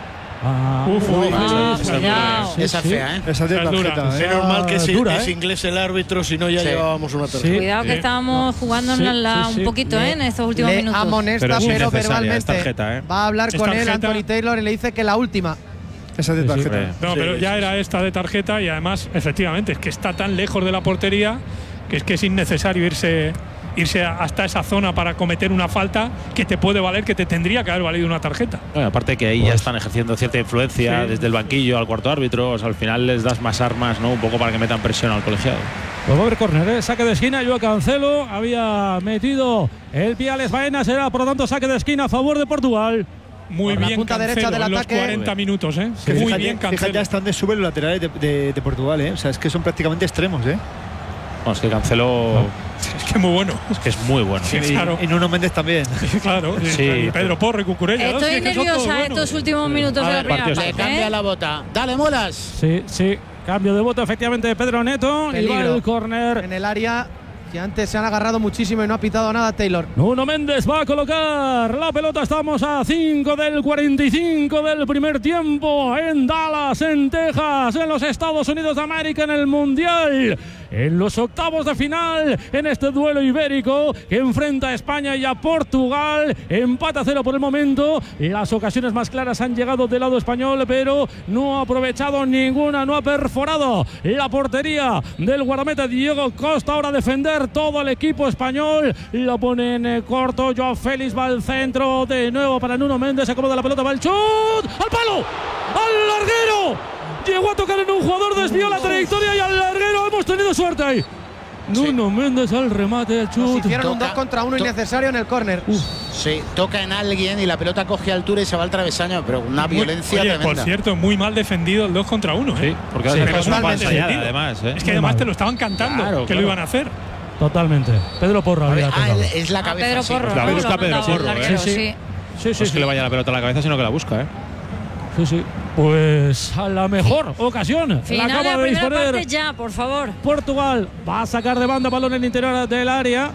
Ah, Uf, uy, uy, Ah, esa- cuidado. sí, Esa sí. fea, ¿eh? Esa es de Esa es dura. tarjeta, Es ¿eh? normal que si dura, es ¿eh? inglés el árbitro, si no ya Sí. llevábamos una tarjeta. Sí. Cuidado que Sí. estábamos jugándonosla Sí, sí, un sí. poquito Le- ¿eh? en estos últimos le minutos. amonesta, Pero pero, es innecesaria, verbalmente es tarjeta, ¿eh? va a hablar Es con él tarjeta. Anthony Taylor y le dice que la última. Esa es de Sí, sí. tarjeta. Hombre. No, Sí, pero sí, ya sí. era esta de tarjeta y además, efectivamente, es que está tan lejos de la portería que es que es innecesario irse irse a- hasta esa zona para cometer una falta que te puede valer, que te tendría que haber valido una tarjeta. Bueno, aparte que ahí ya están ejerciendo cierta influencia Sí. desde el banquillo al cuarto árbitro, o sea, al final les das más armas, ¿no? Un poco para que metan presión al colegiado. Pues va a haber córner, ¿eh? Saque de esquina. Joao Cancelo había metido el pie a Les Baena. Será, por lo tanto, saque de esquina a favor de Portugal. Muy Por la bien punta Cancelo derecha del en los ataque. cuarenta minutos, ¿eh? Que Muy fíjate, bien fíjate Cancelo. hasta dónde suben los laterales de, de- de Portugal, ¿eh? O sea, es que son prácticamente extremos, ¿eh? Bueno, es que Cancelo Es que muy bueno. es que es muy bueno. Sí, Y, claro. y Nuno Méndez también. Claro, Sí. y Pedro Porro y Cucurella. ¿no? Estoy Sí, que son nerviosa todos buenos. estos últimos minutos A de la ver, primera partidos. Le parte. cambia ¿eh? la bota. Dale, molas. Sí, sí. Cambio de voto, efectivamente, de Pedro Neto. Y va Peligro el córner. en el área que antes se han agarrado muchísimo y no ha pitado nada Taylor. Nuno Méndez va a colocar la pelota. Estamos a cinco del cuarenta y cinco del primer tiempo en Dallas, en Texas, en los Estados Unidos de América, en el Mundial. En los octavos de final, en este duelo ibérico que enfrenta a España y a Portugal. Empate a cero por el momento. Las ocasiones más claras han llegado del lado español, pero no ha aprovechado ninguna, no ha perforado la portería del guardameta Diego Costa. Ahora a defender todo el equipo español. Lo pone en eh, corto. Joao Félix va al centro. De nuevo para Nuno Méndez. Se acomoda la pelota. Va el chut. ¡Al palo! ¡Al larguero! Llegó a tocar en un jugador. Desvió la trayectoria y al larguero. Hemos tenido suerte ahí. Nuno Méndez al remate. El Nos chut. hicieron un Toca- dos contra uno to- innecesario en el córner. Sí, toca en alguien y la pelota coge altura y se va al travesaño, pero una Muy- violencia Oye, tremenda. por cierto, muy mal defendido el dos contra uno. ¿eh? Sí, porque Sí, además pero es una totalmente falta defendido. además, ¿eh? Es que Muy además mal. te lo estaban cantando Claro, que claro. lo iban a hacer. Totalmente. Pedro Porro A ver, había ah, tocado. es la A cabeza. Pedro sí. Porro, La ¿no? busca Lo ha Pedro mandado Porro, al ¿eh? larguero, Sí, sí. sí. Sí, No sí, es que le vaya la pelota a la cabeza, sino que la busca, ¿eh? Sí, sí. Pues a la mejor ocasión. La Final de acaba la de primera disponer parte ya, por favor. Portugal. Va a sacar de banda balón en el interior del área.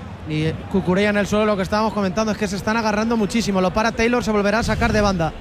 Y eh, Cucurella en el suelo, lo que estábamos comentando es que se están agarrando muchísimo. Lo para Taylor, se volverá a sacar de banda.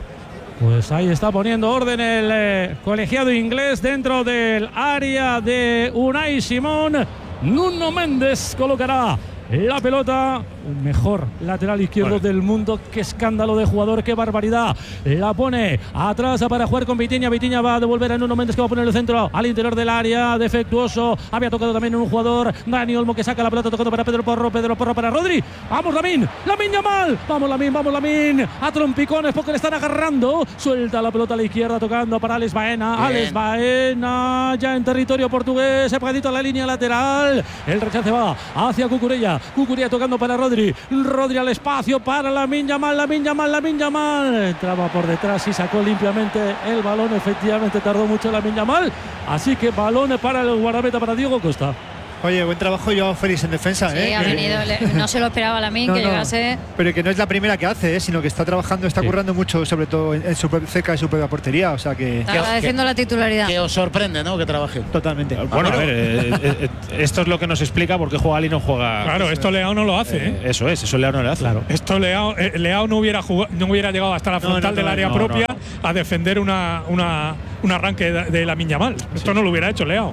Pues ahí está poniendo orden el eh, colegiado inglés dentro del área de Unai Simón. Nuno Méndez colocará la pelota. Un mejor lateral izquierdo Vale. del mundo. Qué escándalo de jugador, qué barbaridad. La pone atrás para jugar con Vitinha. Vitinha va a devolver a Nuno Méndez, que va a poner el centro al interior del área. Defectuoso. Había tocado también un jugador, Dani Olmo, que saca la pelota tocando para Pedro Porro. Pedro Porro para Rodri. Vamos, Lamín. Lamín Yamal. Vamos, Lamín. Vamos, Lamín. A trompicones porque le están agarrando. Suelta la pelota a la izquierda tocando para Alex Baena. Bien. Alex Baena ya en territorio portugués. Pegadito a la línea lateral. El rechace va hacia Cucurella. Cucurella tocando para Rodri. Rodri al espacio para Lamín Yamal. Lamín Yamal. Lamín Yamal. Entraba por detrás y sacó limpiamente el balón. Efectivamente tardó mucho Lamín Yamal. Así que balón para el guardameta, para Diego Costa. Oye, buen trabajo Joao Félix en defensa, sí, ¿eh? ha venido, le, no se lo esperaba Lamine no, que no, llegase. Pero que no es la primera que hace, ¿eh? Sino que está trabajando, está sí. currando mucho, sobre todo en, en su, cerca de su propia portería. O sea que. Está agradeciendo la titularidad. Que os sorprende, ¿no? Que trabaje. Totalmente. Bueno, a ver, eh, eh, esto es lo que nos explica por qué juega Ali y no juega. Claro, esto Leao no lo hace, ¿eh? eh eso es, eso Leao no lo hace. Claro. Esto Leao, eh, Leao no hubiera jugado, no hubiera llegado hasta la frontal no, no, del no, área no, propia no, no. a defender una, una, un arranque de, de Lamine Yamal. Esto sí. no lo hubiera hecho Leao.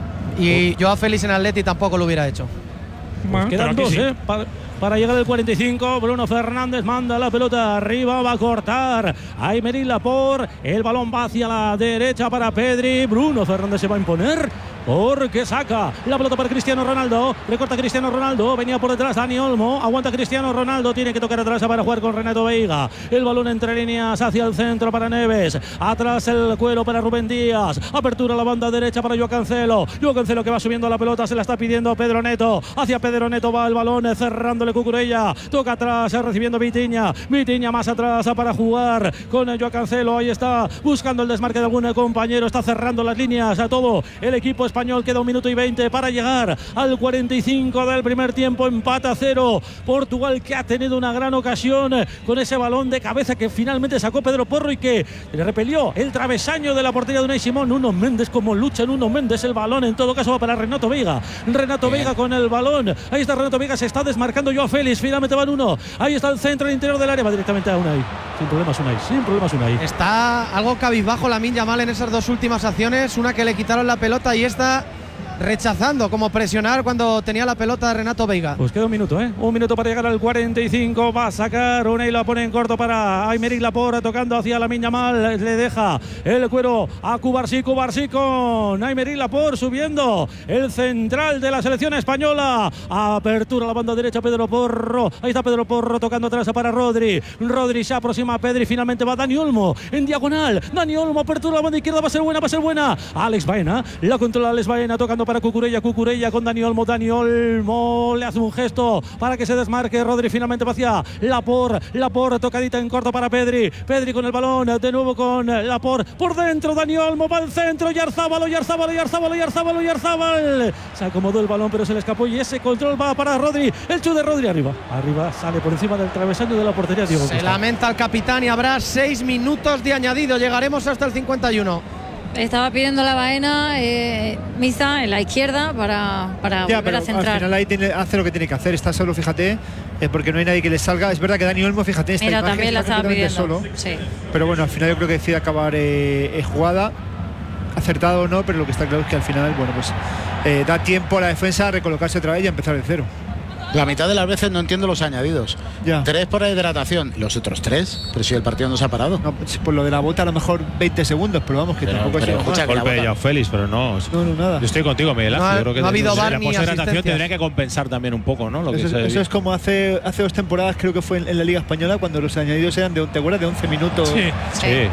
Y Joao Félix en Atleti tampoco lo hubiera hecho. Pues quedan dos, sí. ¿eh? Para, para llegar al cuarenta y cinco, Bruno Fernández manda la pelota arriba, va a cortar a Aymeric Laporte. El balón va hacia la derecha para Pedri. Bruno Fernández se va a imponer porque saca la pelota para Cristiano Ronaldo. Recorta Cristiano Ronaldo. Venía por detrás Dani Olmo. Aguanta Cristiano Ronaldo. Tiene que tocar atrás para jugar con Renato Veiga. El balón entre líneas hacia el centro para Neves. Atrás el cuero para Rubén Díaz. Apertura a la banda derecha para Joao Cancelo. Joao Cancelo que va subiendo la pelota. Se la está pidiendo Pedro Neto. Hacia Pedro Neto va el balón cerrándole Cucurella. Toca atrás recibiendo Vitinha. Vitinha más atrás para jugar con Joao Cancelo. Ahí está buscando el desmarque de algún compañero. Está cerrando las líneas a todo el equipo español. Queda un minuto y veinte para llegar al cuarenta y cinco del primer tiempo. Empate a cero. Portugal que ha tenido una gran ocasión con ese balón de cabeza que finalmente sacó Pedro Porro y que le repelió el travesaño de la portería de Unai Simón. Nuno Méndez, como lucha Nuno Méndez, el balón en todo caso va para Renato Veiga. Renato Bien. Veiga con el balón. Ahí está Renato Veiga, se está desmarcando Joao Félix. Finalmente va Nuno. Ahí está el centro, el interior del área. Va directamente a Unai. Sin problemas Unai. Sin problemas Unai. Está algo cabizbajo Lamine Yamal en esas dos últimas acciones. Una que le quitaron la pelota y esta rechazando como presionar cuando tenía la pelota Renato Veiga. Pues queda un minuto, ¿eh? Un minuto para llegar al cuarenta y cinco. Va a sacar Unai, la pone en corto para Aymeric Laporte, tocando hacia Lamine Yamal. Le deja el cuero a Cubarsí. Cubarsí con Aymeric Laporte subiendo. El central de la selección española. Apertura a la banda derecha Pedro Porro. Ahí está Pedro Porro tocando atrás para Rodri. Rodri se aproxima a Pedri. Finalmente va Dani Olmo en diagonal. Dani Olmo, apertura a la banda izquierda. Va a ser buena, va a ser buena. Alex Baena. La controla Alex Baena tocando para Cucurella, Cucurella con Dani Olmo, Dani Olmo le hace un gesto para que se desmarque. Rodri finalmente va hacia Laporte, Laporte tocadita en corto para Pedri, Pedri con el balón, de nuevo con Laporte, por dentro Dani Olmo, va al centro, Yarzábal, Yarzábal, Yarzábal, Yarzábal, Yarzábal, se acomodó el balón pero se le escapó y ese control va para Rodri, el chute de Rodri arriba, arriba, sale por encima del travesaño de la portería. Diego se Costa. Lamenta el capitán y habrá seis minutos de añadido, llegaremos hasta el cincuenta y uno. Estaba pidiendo la Baena eh, Misa en la izquierda para, para ya, volver a centrar. Al final ahí tiene, hace lo que tiene que hacer. Está solo, fíjate, eh, porque no hay nadie que le salga. Es verdad que Dani Olmo, fíjate, esta Mira, imagen también la estaba pidiendo. Solo. Sí. Pero bueno, al final yo creo que decide acabar eh, eh, jugada. Acertado o no, pero lo que está claro es que al final, bueno, pues eh, da tiempo a la defensa a recolocarse otra vez y a empezar de cero. La mitad de las veces no entiendo los añadidos. Ya. Tres por hidratación. Los otros tres. Pero si el partido no se ha parado. No, por lo de la bota a lo mejor veinte segundos, pero vamos, que pero, tampoco pero, es escucha, golpe de Joao Félix, pero no. No, no, nada. Yo estoy contigo, Miguel Ángel. No ha, yo creo que no ha habido bar la ni hidratación tendría que compensar también un poco, ¿no? Lo eso, que es, eso es como hace, hace dos temporadas, creo que fue en, en la Liga Española, cuando los añadidos eran de, ¿te acuerdas? De once minutos. Sí, sí. sí.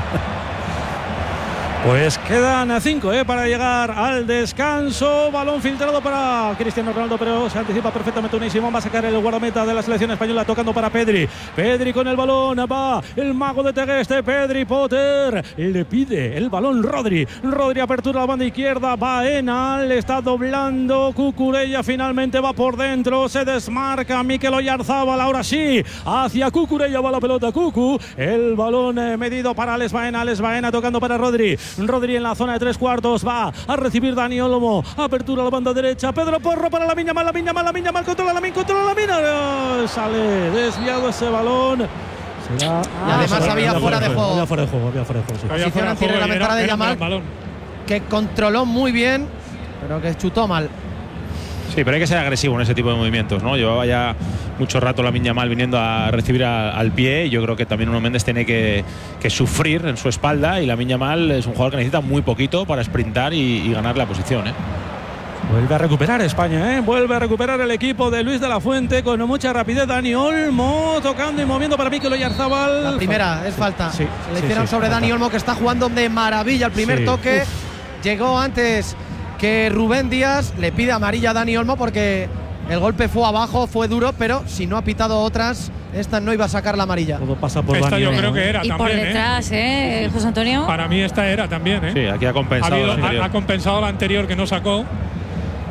Pues quedan cinco eh, para llegar al descanso. Balón filtrado para Cristiano Ronaldo, pero se anticipa perfectamente Unai Simón. Va a sacar el guardameta de la selección española tocando para Pedri. Pedri con el balón. Va el mago de Tegueste. Pedri Potter. Le pide el balón Rodri. Rodri apertura a la banda izquierda. Baena. Le está doblando. Cucurella finalmente va por dentro. Se desmarca Mikel Oyarzabal. Ahora sí. Hacia Cucurella va la pelota. Cucu. El balón eh, medido para Alex Baena. Alex Baena tocando para Rodri. Rodri en la zona de tres cuartos, va a recibir Dani Olmo, apertura a la banda derecha, Pedro Porro para Lamine Yamal, Lamine Yamal, Lamine Yamal, controla Lamine, controla Lamine, sale desviado ese balón. Será, y además había fuera de juego. Había fuera de juego, había fuera de juego. Sí. Había fuera de juego reglamentaria de Yamal, que controló muy bien, pero que chutó mal. Sí, pero hay que ser agresivo en ese tipo de movimientos, ¿no? Llevaba ya mucho rato Lamine Yamal viniendo a recibir a, al pie y yo creo que también Nuno Méndez tiene que, que sufrir en su espalda y Lamine Yamal es un jugador que necesita muy poquito para sprintar y, y ganar la posición, ¿eh? Vuelve a recuperar España, ¿eh? Vuelve a recuperar el equipo de Luis de la Fuente con mucha rapidez. Dani Olmo tocando y moviendo para Mikel Oyarzabal. La primera es falta. Sí, Se le sí, hicieron sí, sobre falta. Dani Olmo, que está jugando de maravilla el primer sí. toque. Uf. Llegó antes que Rubén Díaz, le pide amarilla a Dani Olmo porque el golpe fue abajo, fue duro, pero si no ha pitado otras, esta no iba a sacar la amarilla. Todo pasa por esta Dani yo Olmo, creo que era y también, por detrás, ¿eh? ¿eh? José Antonio. Para mí esta era también, ¿eh? Sí, aquí ha compensado ha, habido, la anterior. ha, ha compensado la anterior que no sacó.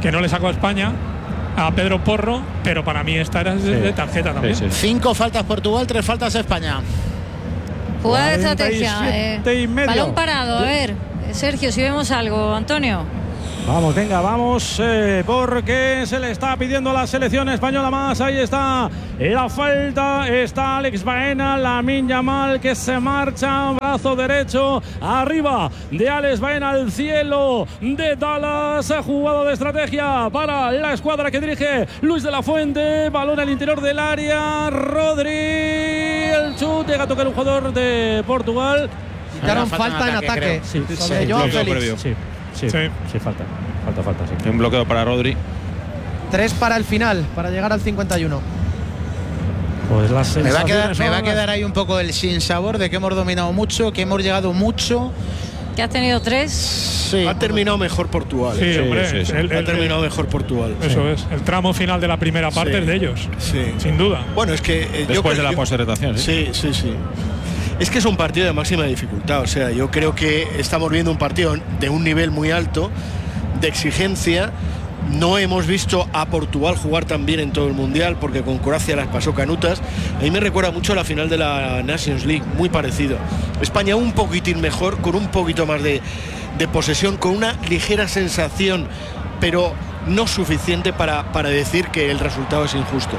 que no le sacó a España, a Pedro Porro, pero para mí esta era de sí. tarjeta también. Sí, sí. Cinco faltas Portugal, tres faltas España. Jugada de estrategia. Eh, balón parado, a ver, Sergio, si vemos algo, Antonio. Vamos, venga, vamos, eh, porque se le está pidiendo a la selección española más. Ahí está la falta, está Alex Baena, Lamine Yamal que se marcha, brazo derecho arriba de Alex Baena al cielo de Dallas. Jugada de estrategia para la escuadra que dirige Luis de la Fuente. Balón al interior del área, Rodri, el chute, llega a tocar un jugador de Portugal. Quitaron falta en ataque, en ataque. Sí, sobre sí, Joao Félix. Sí. Sí, sí, sí, falta, falta, falta, sí. Un bloqueo para Rodri. Tres para el final, para llegar al cincuenta y uno. Pues las me va a quedar, me va a quedar ahí un poco el sinsabor de que hemos dominado mucho, que hemos llegado mucho. ¿Que has tenido tres? Sí. Ha terminado mejor Portugal. Sí, sí, hombre. Sí, sí. El, el, ha terminado mejor Portugal. Eso sí. es. El tramo final de la primera parte sí. es de ellos. Sí. Sin duda. Bueno, es que. Eh, Después yo, de la yo, posteriorización. Sí, sí, sí. Es que es un partido de máxima dificultad. O sea, yo creo que estamos viendo un partido de un nivel muy alto, de exigencia. No hemos visto a Portugal jugar tan bien en todo el Mundial, porque con Croacia las pasó canutas. A mí me recuerda mucho a la final de la Nations League, muy parecido. España un poquitín mejor, con un poquito más de, de posesión, con una ligera sensación, pero no suficiente para, para decir que el resultado es injusto.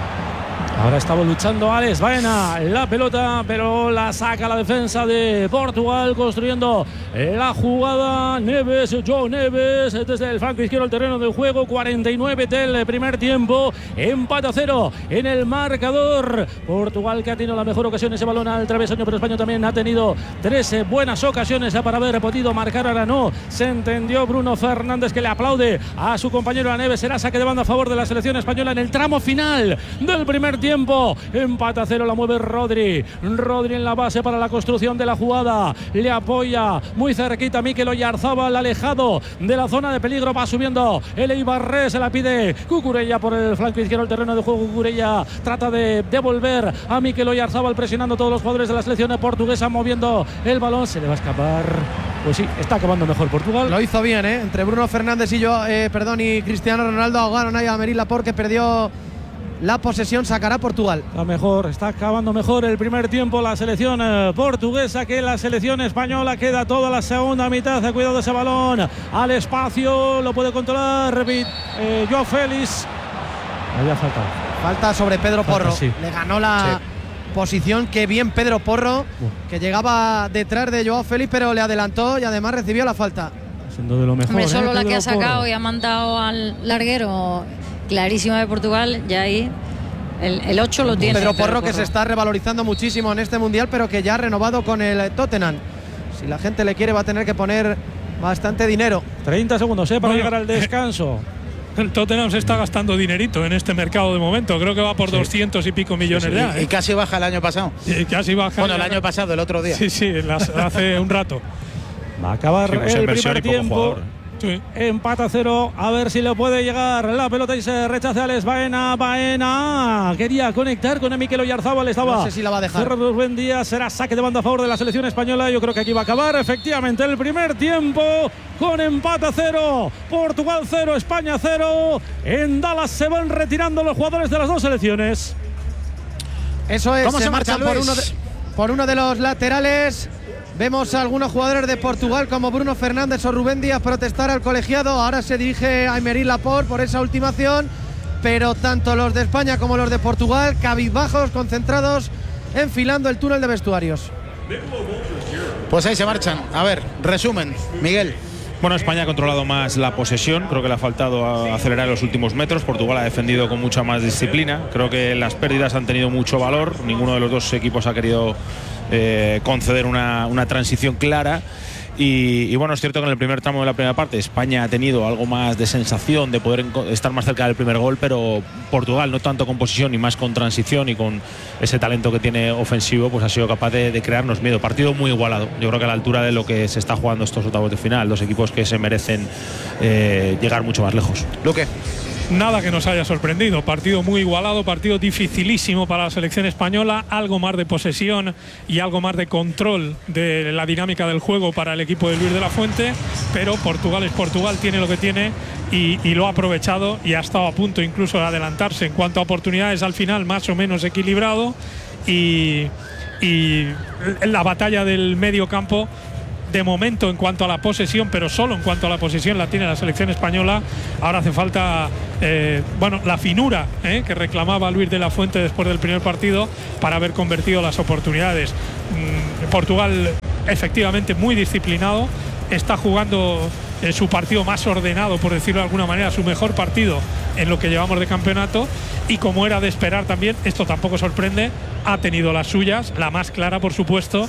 Ahora estaba luchando Alex Baena, la pelota, pero la saca la defensa de Portugal, construyendo la jugada. Neves, Joe Neves, desde el flanco izquierdo del terreno de juego, cuarenta y nueve del primer tiempo, empate a cero en el marcador. Portugal, que ha tenido la mejor ocasión, ese balón al travesaño, pero España también ha tenido trece buenas ocasiones para haber podido marcar. Ahora no se entendió Bruno Fernández, que le aplaude a su compañero a Neves. Será saque de banda a favor de la selección española en el tramo final del primer tiempo. Tiempo, empate a cero, la mueve Rodri. Rodri en la base para la construcción de la jugada. Le apoya muy cerquita Mikel Oyarzabal, alejado de la zona de peligro. Va subiendo el Eibarrés, se la pide Cucurella por el flanco izquierdo del terreno de juego. Cucurella trata de devolver a Mikel Oyarzabal, presionando a todos los jugadores de la selección portuguesa, moviendo el balón. Se le va a escapar. Pues sí, está acabando mejor Portugal. Lo hizo bien, ¿eh? Entre Bruno Fernández y yo, eh, perdón, y Cristiano Ronaldo ahogaron ahí a Aymeric Laporte, que perdió la posesión. Sacará Portugal. Está mejor, está acabando mejor el primer tiempo la selección eh, portuguesa que la selección española. Queda toda la segunda mitad. Cuidado de ese balón al espacio, lo puede controlar eh, Joao Félix. Había falta. Falta sobre Pedro Porro. Falta, sí. Le ganó la sí. posición. Qué bien Pedro Porro, uh. que llegaba detrás de Joao Félix, pero le adelantó y además recibió la falta. Siendo de lo mejor. Hombre, solo eh, la Pedro que ha sacado Porro. Y ha mandado al larguero clarísima de Portugal, ya ahí el, el ocho lo tiene. Pedro Porro, Pedro que Porro. se está revalorizando muchísimo en este Mundial, pero que ya ha renovado con el Tottenham. Si la gente le quiere, va a tener que poner bastante dinero. treinta segundos eh, para bueno, llegar al descanso. El Tottenham se está gastando dinerito en este mercado de momento. Creo que va por sí. doscientos y pico millones sí, sí. de ya. ¿eh? Y casi baja el año pasado. Y casi baja. Bueno, el año pasado, el otro día. Sí, sí, las, hace un rato. Va a acabar sí, pues el primer tiempo. Sí. Empate a cero, a ver si le puede llegar la pelota y se rechaza Alex Baena. Baena quería conectar con Mikel Oyarzabal, estaba. No sé si la va a dejar. Buen día, será saque de banda a favor de la selección española. Yo creo que aquí va a acabar efectivamente el primer tiempo con empate a cero. Portugal cero, España cero. En Dallas se van retirando los jugadores de las dos selecciones. Eso es, ¿Cómo se, se marchan marcha, por uno, de, por uno de los laterales. Vemos a algunos jugadores de Portugal como Bruno Fernández o Rubén Díaz protestar al colegiado. Ahora se dirige a Aymeric Laporte por esa última acción, pero tanto los de España como los de Portugal cabizbajos, concentrados, enfilando el túnel de vestuarios. Pues ahí se marchan. A ver, resumen, Miguel. Bueno, España ha controlado más la posesión, creo que le ha faltado acelerar los últimos metros. Portugal ha defendido con mucha más disciplina. Creo que las pérdidas han tenido mucho valor. Ninguno de los dos equipos ha querido eh, conceder una, una transición clara. Y, y bueno, es cierto que en el primer tramo de la primera parte España ha tenido algo más de sensación de poder estar más cerca del primer gol, pero Portugal, no tanto con posición y más con transición y con ese talento que tiene ofensivo, pues ha sido capaz de, de crearnos miedo. Partido muy igualado, yo creo que a la altura de lo que se está jugando estos octavos de final, dos equipos que se merecen eh, llegar mucho más lejos. Luque. nada que nos haya sorprendido. Partido muy igualado, partido dificilísimo para la selección española, algo más de posesión y algo más de control de la dinámica del juego para el equipo de Luis de la Fuente, pero Portugal es Portugal, tiene lo que tiene y, y lo ha aprovechado y ha estado a punto incluso de adelantarse en cuanto a oportunidades al final, más o menos equilibrado, y, y la batalla del medio campo de momento en cuanto a la posesión, pero solo en cuanto a la posesión la tiene la selección española. Ahora hace falta eh, bueno, la finura eh, que reclamaba Luis de la Fuente después del primer partido para haber convertido las oportunidades. Mm, Portugal efectivamente muy disciplinado, está jugando eh, su partido más ordenado, por decirlo de alguna manera, su mejor partido en lo que llevamos de campeonato, y como era de esperar también, esto tampoco sorprende, ha tenido las suyas, la más clara por supuesto,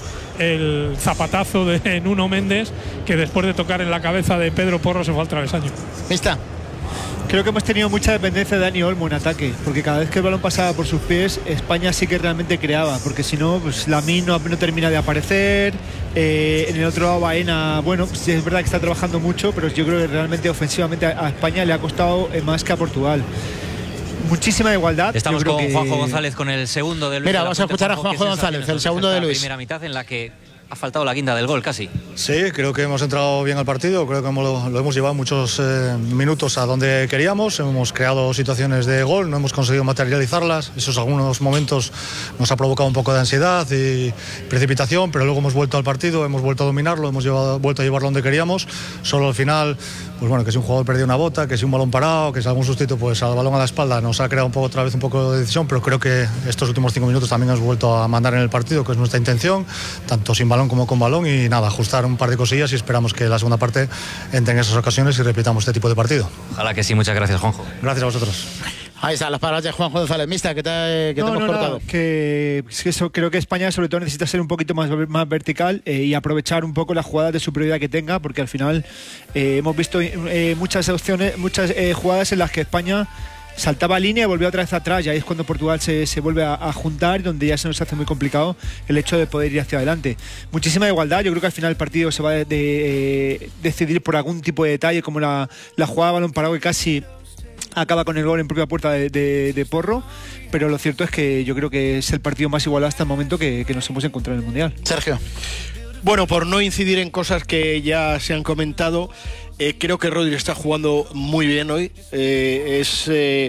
el zapatazo de Nuno Méndez, que después de tocar en la cabeza de Pedro Porro se fue al travesaño. ¿Está? Creo que hemos tenido mucha dependencia de Dani Olmo en ataque, porque cada vez que el balón pasaba por sus pies, España sí que realmente creaba, porque si no, pues Lamine no, no termina de aparecer. Eh, en el otro lado, Baena, bueno, pues es verdad que está trabajando mucho, pero yo creo que realmente ofensivamente a, a España le ha costado eh, más que a Portugal. Muchísima igualdad. Estamos con que... Juanjo González con el segundo de Luis. Mira, de la vamos a escuchar a Juanjo González, el segundo de Luis. La primera mitad en la que ha faltado la guinda del gol casi. Sí, creo que hemos entrado bien al partido, creo que lo, lo hemos llevado muchos eh, minutos a donde queríamos, hemos creado situaciones de gol, no hemos conseguido materializarlas, esos algunos momentos nos ha provocado un poco de ansiedad y precipitación, pero luego hemos vuelto al partido, hemos vuelto a dominarlo, hemos llevado, vuelto a llevarlo donde queríamos, solo al final, pues bueno, que si un jugador perdió una bota, que si un balón parado, que si algún sustituto pues al balón a la espalda nos ha creado un poco otra vez un poco de decisión, pero creo que estos últimos cinco minutos también hemos vuelto a mandar en el partido, que es nuestra intención, tanto sin balón como con balón, y nada, ajustar un par de cosillas y esperamos que la segunda parte entre en esas ocasiones y repitamos este tipo de partido. Ojalá que sí, muchas gracias, Juanjo. Gracias a vosotros. Ahí están las palabras de Juanjo González. Mista, que te, que no, te hemos no, cortado. No, que, es que eso, creo que España sobre todo necesita ser un poquito más, más vertical eh, y aprovechar un poco las jugadas de superioridad que tenga, porque al final eh, hemos visto eh, muchas opciones, muchas eh, jugadas en las que España saltaba línea y volvió otra vez atrás, y ahí es cuando Portugal se, se vuelve a, a juntar, donde ya se nos hace muy complicado el hecho de poder ir hacia adelante. Muchísima igualdad, yo creo que al final el partido se va a de, de, eh, decidir por algún tipo de detalle, como la, la jugada de balón parado que casi acaba con el gol en propia puerta de, de, de Porro, pero lo cierto es que yo creo que es el partido más igualado hasta el momento que, que nos hemos encontrado en el Mundial. Sergio. Bueno, por no incidir en cosas que ya se han comentado, eh, creo que Rodri está jugando muy bien hoy. Eh, es eh,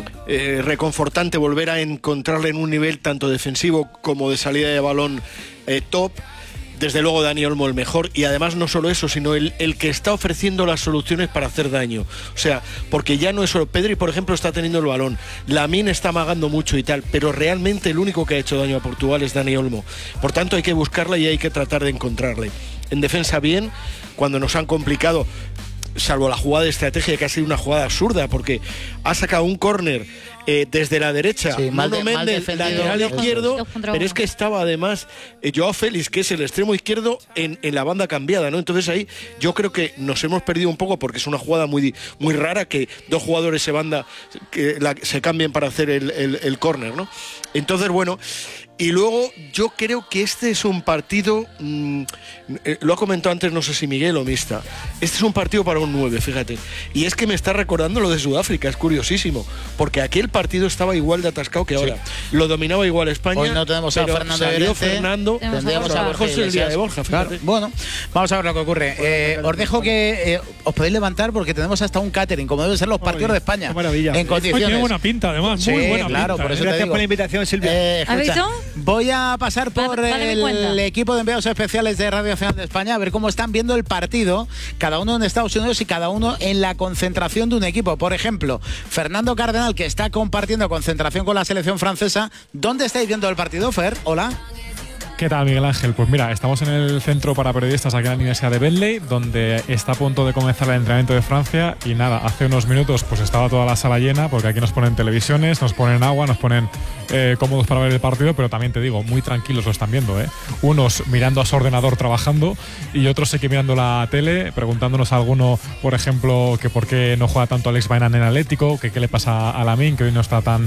eh, reconfortante volver a encontrarle en un nivel tanto defensivo como de salida de balón eh, top. Desde luego Dani Olmo el mejor, y además no solo eso, sino el, el que está ofreciendo las soluciones para hacer daño. O sea, porque ya no es solo Pedri, por ejemplo, está teniendo el balón, Lamine está amagando mucho y tal, pero realmente el único que ha hecho daño a Portugal es Dani Olmo. Por tanto hay que buscarla y hay que tratar de encontrarle. En defensa bien, cuando nos han complicado, salvo la jugada de estrategia, que ha sido una jugada absurda, porque ha sacado un córner eh, desde la derecha, sí, mal de, Nuno Méndez, lateral izquierdo, pero es que estaba además eh, Joao Félix, que es el extremo izquierdo, en, en la banda cambiada, ¿no? Entonces ahí yo creo que nos hemos perdido un poco, porque es una jugada muy, muy rara que dos jugadores se banda, que la, se cambien para hacer el, el, el córner, ¿no? Entonces, bueno, y luego yo creo que este es un partido, mmm, eh, lo ha comentado antes, no sé si Miguel o Mista, este es un partido para un nueve, fíjate, y es que me está recordando lo de Sudáfrica, es curiosísimo, porque aquel partido estaba igual de atascado que ahora, sí. Lo dominaba igual España. Hoy no tenemos a Fernando salió Llorente, Fernando, tendríamos a José el día de Borja, claro. Bueno, vamos a ver lo que ocurre. Eh, os dejo que eh, os podéis levantar, porque tenemos hasta un catering, como deben ser los partidos de España, maravilla. En condiciones. Tiene buena pinta, además, sí, muy buena claro, pinta. Por eso Gracias te digo. por la invitación, Silvia. Eh, ¿Has visto? Voy a pasar por Vale, el vale, equipo de enviados especiales de Radio Nacional de España a ver cómo están viendo el partido, cada uno en Estados Unidos y cada uno en la concentración de un equipo. Por ejemplo, Fernando Cardenal, que está compartiendo concentración con la selección francesa. ¿Dónde estáis viendo el partido, Fer? Hola. ¿Qué tal, Miguel Ángel? Pues mira, estamos en el centro para periodistas aquí en la Universidad de Bentley, donde está a punto de comenzar el entrenamiento de Francia, y nada, hace unos minutos pues estaba toda la sala llena, porque aquí nos ponen televisiones, nos ponen agua, nos ponen eh, cómodos para ver el partido, pero también te digo, muy tranquilos lo están viendo, ¿eh? Unos mirando a su ordenador trabajando y otros aquí mirando la tele, preguntándonos a alguno, por ejemplo, que por qué no juega tanto Alex Baena en el Atlético, que qué le pasa a Lamine, que hoy no está tan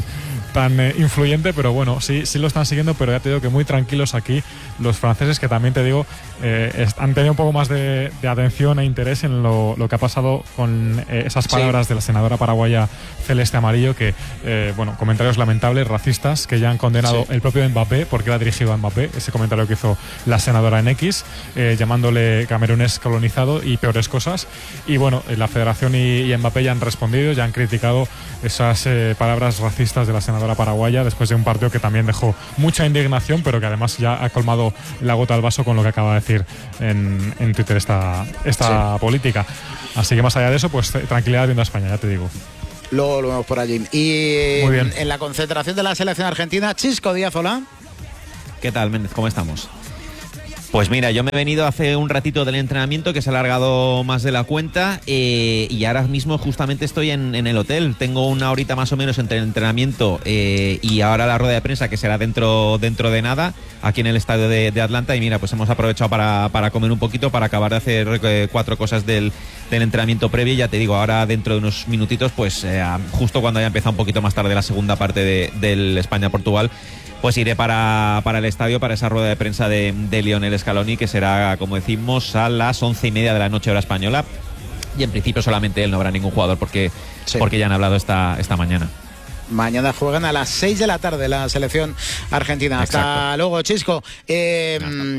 tan eh, influyente, pero bueno, sí, sí lo están siguiendo, pero ya te digo que muy tranquilos aquí los franceses, que también te digo, eh, han tenido un poco más de, de atención e interés en lo, lo que ha pasado con eh, esas palabras sí. de la senadora paraguaya Celeste Amarillo, que, eh, bueno, comentarios lamentables, racistas, que ya han condenado sí. el propio Mbappé, porque era dirigido a Mbappé, ese comentario que hizo la senadora en X, eh, llamándole camerunés colonizado y peores cosas. Y bueno, la Federación y, y Mbappé ya han respondido, ya han criticado esas eh, palabras racistas de la senadora paraguaya después de un partido que también dejó mucha indignación, pero que además ya ha colmado la gota al vaso con lo que acaba de decir en, en Twitter esta, esta sí. política. Así que más allá de eso, pues tranquilidad viendo a España, ya te digo. Luego lo vemos por allí. Y Muy bien. En, en la concentración de la selección argentina, Chisco Díaz, hola. ¿Qué tal, Méndez? ¿Cómo estamos? Pues mira, yo me he venido hace un ratito del entrenamiento, que se ha alargado más de la cuenta, eh, y ahora mismo justamente estoy en, en el hotel. Tengo una horita más o menos entre el entrenamiento eh, y ahora la rueda de prensa, que será dentro, dentro de nada, aquí en el estadio de, de Atlanta. Y mira, pues hemos aprovechado para, para comer un poquito, para acabar de hacer eh, cuatro cosas del, del entrenamiento previo. Y ya te digo, ahora dentro de unos minutitos, pues eh, justo cuando haya empezado un poquito más tarde la segunda parte de, del España-Portugal, pues iré para, para el estadio, para esa rueda de prensa de, de Lionel Scaloni, que será, como decimos, a las once y media de la noche hora española. Y en principio solamente él, no habrá ningún jugador, porque, sí. porque ya han hablado esta, esta mañana. Mañana juegan a las seis de la tarde la selección argentina. Exacto. Hasta luego, Chisco. Eh,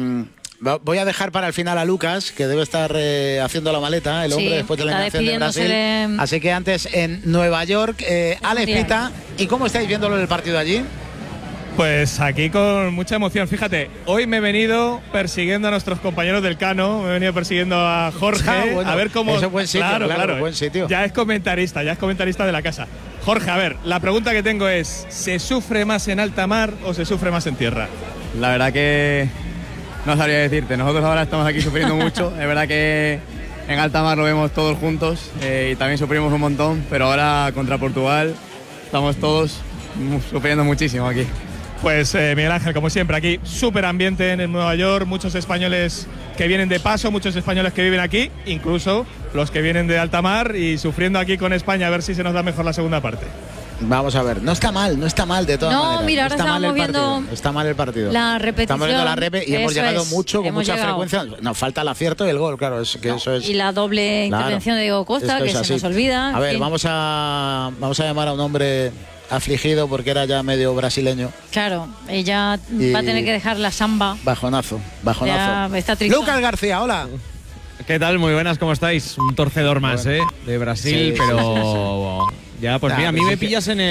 voy a dejar para el final a Lucas, que debe estar eh, haciendo la maleta, el hombre, sí, después de la eliminación de Brasil. De... Así que antes, en Nueva York, eh, Alex Pita, ¿y cómo estáis viéndolo en el partido allí? Pues aquí con mucha emoción. Fíjate, hoy me he venido persiguiendo a nuestros compañeros del Cano, me he venido persiguiendo a Jorge, ah, bueno, a ver cómo... Ese buen sitio, claro, claro, claro, buen sitio. Ya es comentarista, ya es comentarista de la casa. Jorge, a ver, la pregunta que tengo es, ¿se sufre más en alta mar o se sufre más en tierra? La verdad que no sabría decirte, nosotros ahora estamos aquí sufriendo mucho, es verdad que en alta mar lo vemos todos juntos eh, y también sufrimos un montón, pero ahora contra Portugal estamos todos sufriendo muchísimo aquí. Pues eh, Miguel Ángel, como siempre, aquí súper ambiente en el Nueva York, muchos españoles que vienen de paso, muchos españoles que viven aquí, incluso los que vienen de alta mar y sufriendo aquí con España, a ver si se nos da mejor la segunda parte. Vamos a ver, no está mal, no está mal de todas no, maneras. No, mira, ahora está estamos viendo partido, está mal el partido. La repetición. Estamos viendo la repe y hemos llegado es, mucho, con mucha llegado. frecuencia. Nos falta el acierto y el gol, claro, es que no. eso es. Y la doble claro, intervención de Diego Costa, que se nos olvida. A ver, vamos a, vamos a llamar a un hombre afligido porque era ya medio brasileño. Claro, ella y va a tener que dejar la samba. Bajonazo, bajonazo. Ya está triste. Lucas García, hola. ¿Qué tal? Muy buenas, ¿cómo estáis? Un torcedor más, ¿eh? De Brasil, sí, pero... Sí, sí. Ya, pues nah, mira, a mí me pillas que... en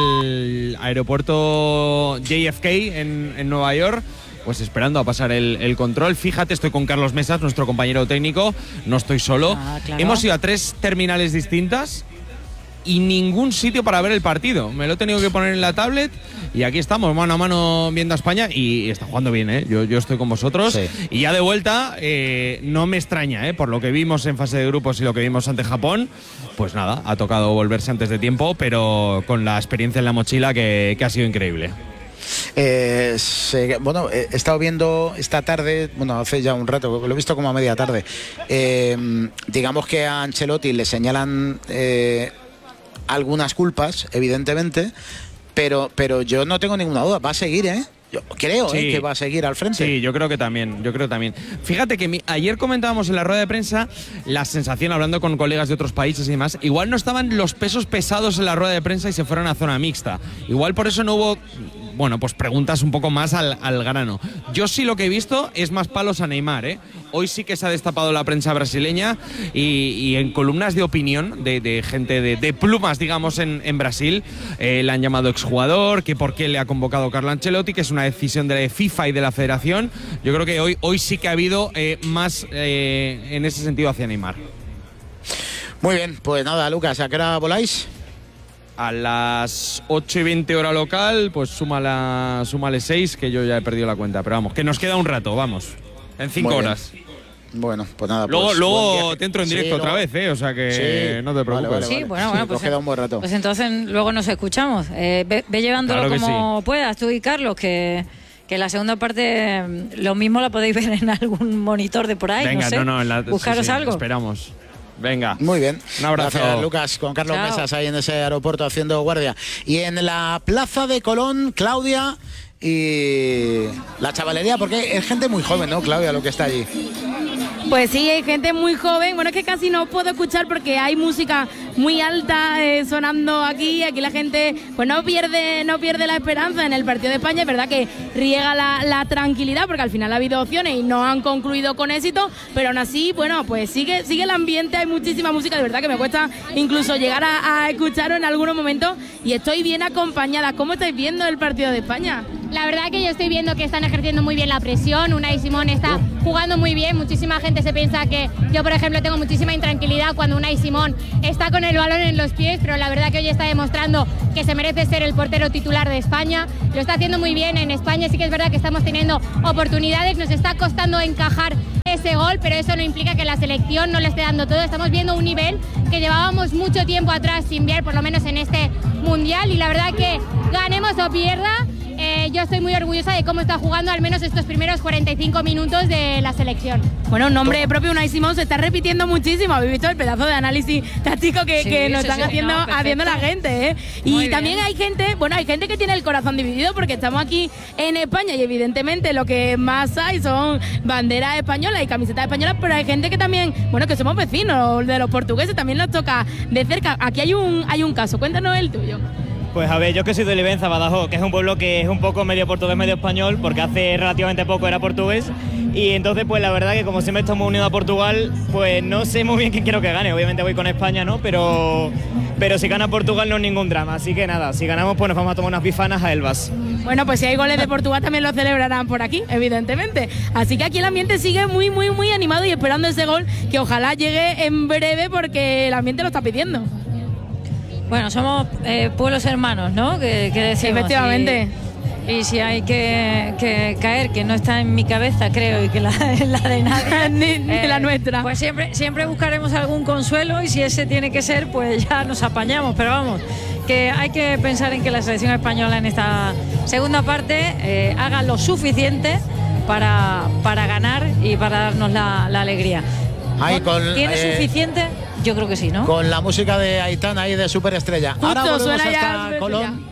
el aeropuerto J F K en, en Nueva York, pues esperando a pasar el, el control. Fíjate, estoy con Carlos Mesas, nuestro compañero técnico, no estoy solo. Ah, claro. Hemos ido a tres terminales distintas y ningún sitio para ver el partido. Me lo he tenido que poner en la tablet y aquí estamos, mano a mano, viendo a España y está jugando bien, ¿eh? Yo, yo estoy con vosotros. Sí. Y ya de vuelta, eh, no me extraña, ¿eh? Por lo que vimos en fase de grupos y lo que vimos ante Japón, pues nada, ha tocado volverse antes de tiempo, pero con la experiencia en la mochila que, que ha sido increíble. Eh, se, bueno, he estado viendo esta tarde, bueno, hace ya un rato, lo he visto como a media tarde. Eh, digamos que a Ancelotti le señalan eh, algunas culpas, evidentemente, pero, pero yo no tengo ninguna duda, va a seguir, ¿eh? Yo creo sí. eh, que va a seguir al frente. Sí, yo creo que también, yo creo también. Fíjate que mi, ayer comentábamos en la rueda de prensa la sensación, hablando con colegas de otros países y demás, igual no estaban los pesos pesados en la rueda de prensa y se fueron a zona mixta. Igual por eso no hubo, bueno, pues preguntas un poco más al, al grano. Yo sí lo que he visto es más palos a Neymar, ¿eh? Hoy sí que se ha destapado la prensa brasileña y, y en columnas de opinión de, de gente de, de plumas, digamos, en, en Brasil, eh, le han llamado exjugador, que por qué le ha convocado Carlo Ancelotti, que es una decisión de la FIFA y de la Federación. Yo creo que hoy, hoy sí que ha habido eh, más eh, en ese sentido hacia Neymar. Muy bien, pues nada, Lucas, ¿a qué hora voláis? A las ocho y veinte hora local, pues súmala, súmale seis, que yo ya he perdido la cuenta. Pero vamos, que nos queda un rato, vamos. En cinco horas. Bueno, pues nada. Luego, pues, luego te entro en directo sí, otra vez, ¿eh? O sea que sí, no te preocupes. Vale, vale, sí, vale. bueno, bueno, sí, pues, queda un buen rato. Pues entonces luego nos escuchamos. Eh, ve, ve llevándolo claro como sí. puedas, tú y Carlos, que, que la segunda parte lo mismo la podéis ver en algún monitor de por ahí. Venga, no sé. no, no, en la, buscaros sí, sí, algo. Esperamos. Venga. Muy bien. Un abrazo. Gracias, Lucas, con Carlos Chao. Mesas ahí en ese aeropuerto haciendo guardia. Y en la plaza de Colón, Claudia y la chavalería, porque es gente muy joven, ¿no, Claudia, lo que está allí? Pues sí, hay gente muy joven. Bueno, es que casi no puedo escuchar porque hay música muy alta eh, sonando aquí. Aquí la gente pues no pierde no pierde la esperanza en el partido de España. Es verdad que riega la, la tranquilidad porque al final ha habido opciones y no han concluido con éxito. Pero aún así, bueno, pues sigue, sigue el ambiente. Hay muchísima música. De verdad que me cuesta incluso llegar a, a escucharlo en algunos momentos. Y estoy bien acompañada. ¿Cómo estáis viendo el partido de España? La verdad que yo estoy viendo que están ejerciendo muy bien la presión. Unai Simón está jugando muy bien. Muchísima gente se piensa que yo, por ejemplo, tengo muchísima intranquilidad cuando Unai Simón está con el balón en los pies, pero la verdad que hoy está demostrando que se merece ser el portero titular de España. Lo está haciendo muy bien. En España sí que es verdad que estamos teniendo oportunidades. Nos está costando encajar ese gol, pero eso no implica que la selección no le esté dando todo. Estamos viendo un nivel que llevábamos mucho tiempo atrás sin ver, por lo menos en este Mundial, y la verdad que ganemos o pierda, Eh, yo estoy muy orgullosa de cómo está jugando al menos estos primeros cuarenta y cinco minutos de la selección. Bueno, un nombre propio, Unai Simón, se está repitiendo muchísimo. Habéis visto el pedazo de análisis táctico que, sí, que nos sí, están sí, haciendo, no, haciendo la gente, ¿eh? Y también hay gente, bueno, hay gente que tiene el corazón dividido porque estamos aquí en España y evidentemente lo que más hay son banderas españolas y camisetas españolas, pero hay gente que también, bueno, que somos vecinos de los portugueses, también nos toca de cerca. Aquí hay un, hay un caso, cuéntanos el tuyo. Pues a ver, yo que soy de Livenza, Badajoz, que es un pueblo que es un poco medio portugués, medio español, porque hace relativamente poco era portugués, y entonces pues la verdad que como siempre estamos unidos a Portugal, pues no sé muy bien quién quiero que gane. Obviamente voy con España, ¿no? Pero, pero si gana Portugal no es ningún drama, así que nada, si ganamos pues nos vamos a tomar unas bifanas a Elvas. Bueno, pues si hay goles de Portugal también lo celebrarán por aquí, evidentemente. Así que aquí el ambiente sigue muy, muy, muy animado y esperando ese gol que ojalá llegue en breve porque el ambiente lo está pidiendo. Bueno, somos eh, pueblos hermanos, ¿no? Que, que decimos. Efectivamente. Y, y si hay que, que caer, que no está en mi cabeza, creo, y que la, la de nadie, ni, ni eh, la nuestra. Pues siempre, siempre buscaremos algún consuelo y si ese tiene que ser, pues ya nos apañamos. Pero vamos, que hay que pensar en que la selección española en esta segunda parte eh, haga lo suficiente para, para ganar y para darnos la, la alegría. Ahí con, ¿Tiene eh, suficiente? Yo creo que sí, ¿no? Con la música de Aitana ahí de Superestrella. Justo, ahora volvemos hasta ya, Colón.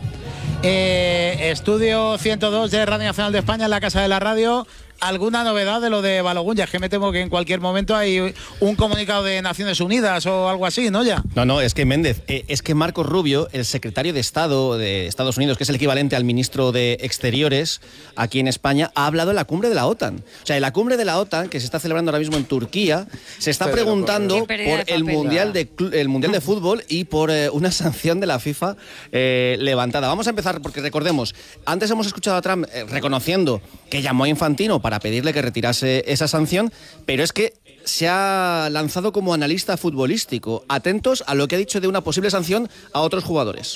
Eh, estudio ciento dos de Radio Nacional de España en la Casa de la Radio. ¿Alguna novedad de lo de Balogun? Ya es que me temo que en cualquier momento hay un comunicado de Naciones Unidas o algo así, ¿no? Ya. No, no, es que Méndez, eh, es que Marco Rubio, el secretario de Estado de Estados Unidos, que es el equivalente al ministro de Exteriores aquí en España, ha hablado en la cumbre de la OTAN. O sea, en la cumbre de la OTAN, que se está celebrando ahora mismo en Turquía, se está Pero preguntando por el mundial de, el mundial de Fútbol y por eh, una sanción de la FIFA eh, levantada. Vamos a empezar porque recordemos, antes hemos escuchado a Trump eh, reconociendo que llamó a Infantino para pedirle que retirase esa sanción, pero es que se ha lanzado como analista futbolístico. Atentos a lo que ha dicho de una posible sanción a otros jugadores.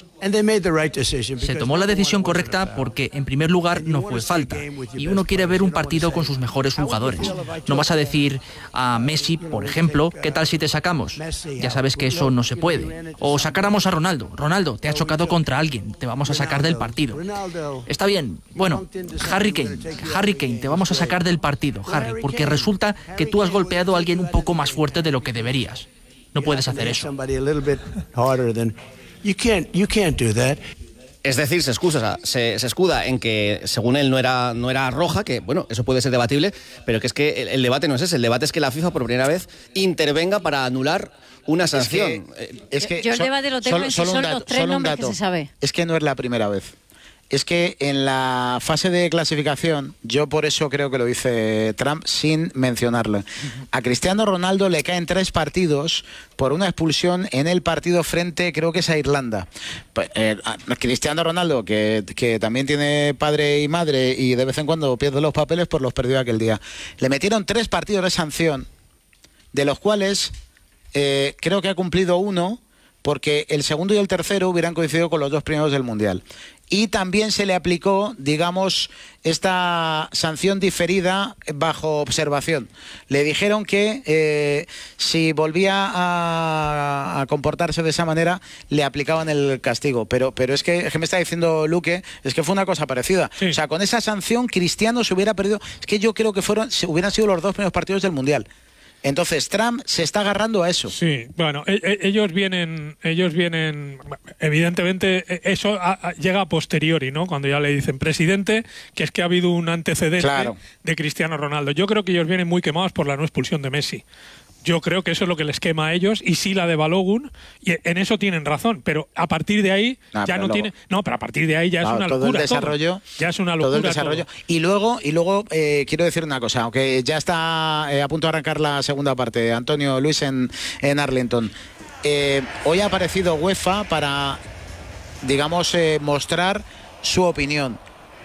Se tomó la decisión correcta porque, en primer lugar, no fue falta. Y uno quiere ver un partido con sus mejores jugadores. No vas a decir a Messi, por ejemplo, ¿qué tal si te sacamos? Ya sabes que eso no se puede. O sacáramos a Ronaldo. Ronaldo, te ha chocado contra alguien. Te vamos a sacar del partido. Está bien. Bueno, Harry Kane. Harry Kane, te vamos a sacar del partido, Harry, porque resulta que tú has golpeado a alguien un poco más fuerte de lo que deberías. No puedes hacer eso. Es decir, se excusa, se, se escuda en que según él no era, no era roja, que bueno, eso puede ser debatible, pero que es que el, el debate no es ese, el debate es que la FIFA por primera vez intervenga para anular una sanción. Es que, es que yo el debate lo tengo en si son los tres nombres que se sabe. Es que no es la primera vez. Es que en la fase de clasificación, yo por eso creo que lo dice Trump sin mencionarlo. A Cristiano Ronaldo le caen tres partidos por una expulsión en el partido frente, creo que es a Irlanda. Pues, eh, a Cristiano Ronaldo, que, que también tiene padre y madre y de vez en cuando pierde los papeles, pues los perdió aquel día. Le metieron tres partidos de sanción, de los cuales eh, creo que ha cumplido uno, porque el segundo y el tercero hubieran coincidido con los dos primeros del Mundial. Y también se le aplicó, digamos, esta sanción diferida bajo observación. Le dijeron que eh, si volvía a, a comportarse de esa manera, le aplicaban el castigo. Pero, pero es que, es que me está diciendo Luque, es que fue una cosa parecida. Sí. O sea, con esa sanción, Cristiano se hubiera perdido. Es que yo creo que fueron, hubieran sido los dos primeros partidos del Mundial. Entonces Trump se está agarrando a eso. Sí, bueno, e e ellos vienen, ellos vienen, evidentemente eso a a llega a posteriori, ¿no? Cuando ya le dicen presidente, que es que ha habido un antecedente claro. de Cristiano Ronaldo. Yo creo que ellos vienen muy quemados por la no expulsión de Messi. Yo creo que eso es lo que les quema a ellos, y sí la de Balogun, y en eso tienen razón, pero a partir de ahí ah, ya no luego, tiene... No, pero a partir de ahí ya claro, es una todo locura. El desarrollo, todo. Ya es una locura. Todo el desarrollo. Todo. Y luego, y luego eh, quiero decir una cosa, aunque ya está eh, a punto de arrancar la segunda parte, Antonio Luis en, en Arlington. Eh, hoy ha aparecido UEFA para, digamos, eh, mostrar su opinión.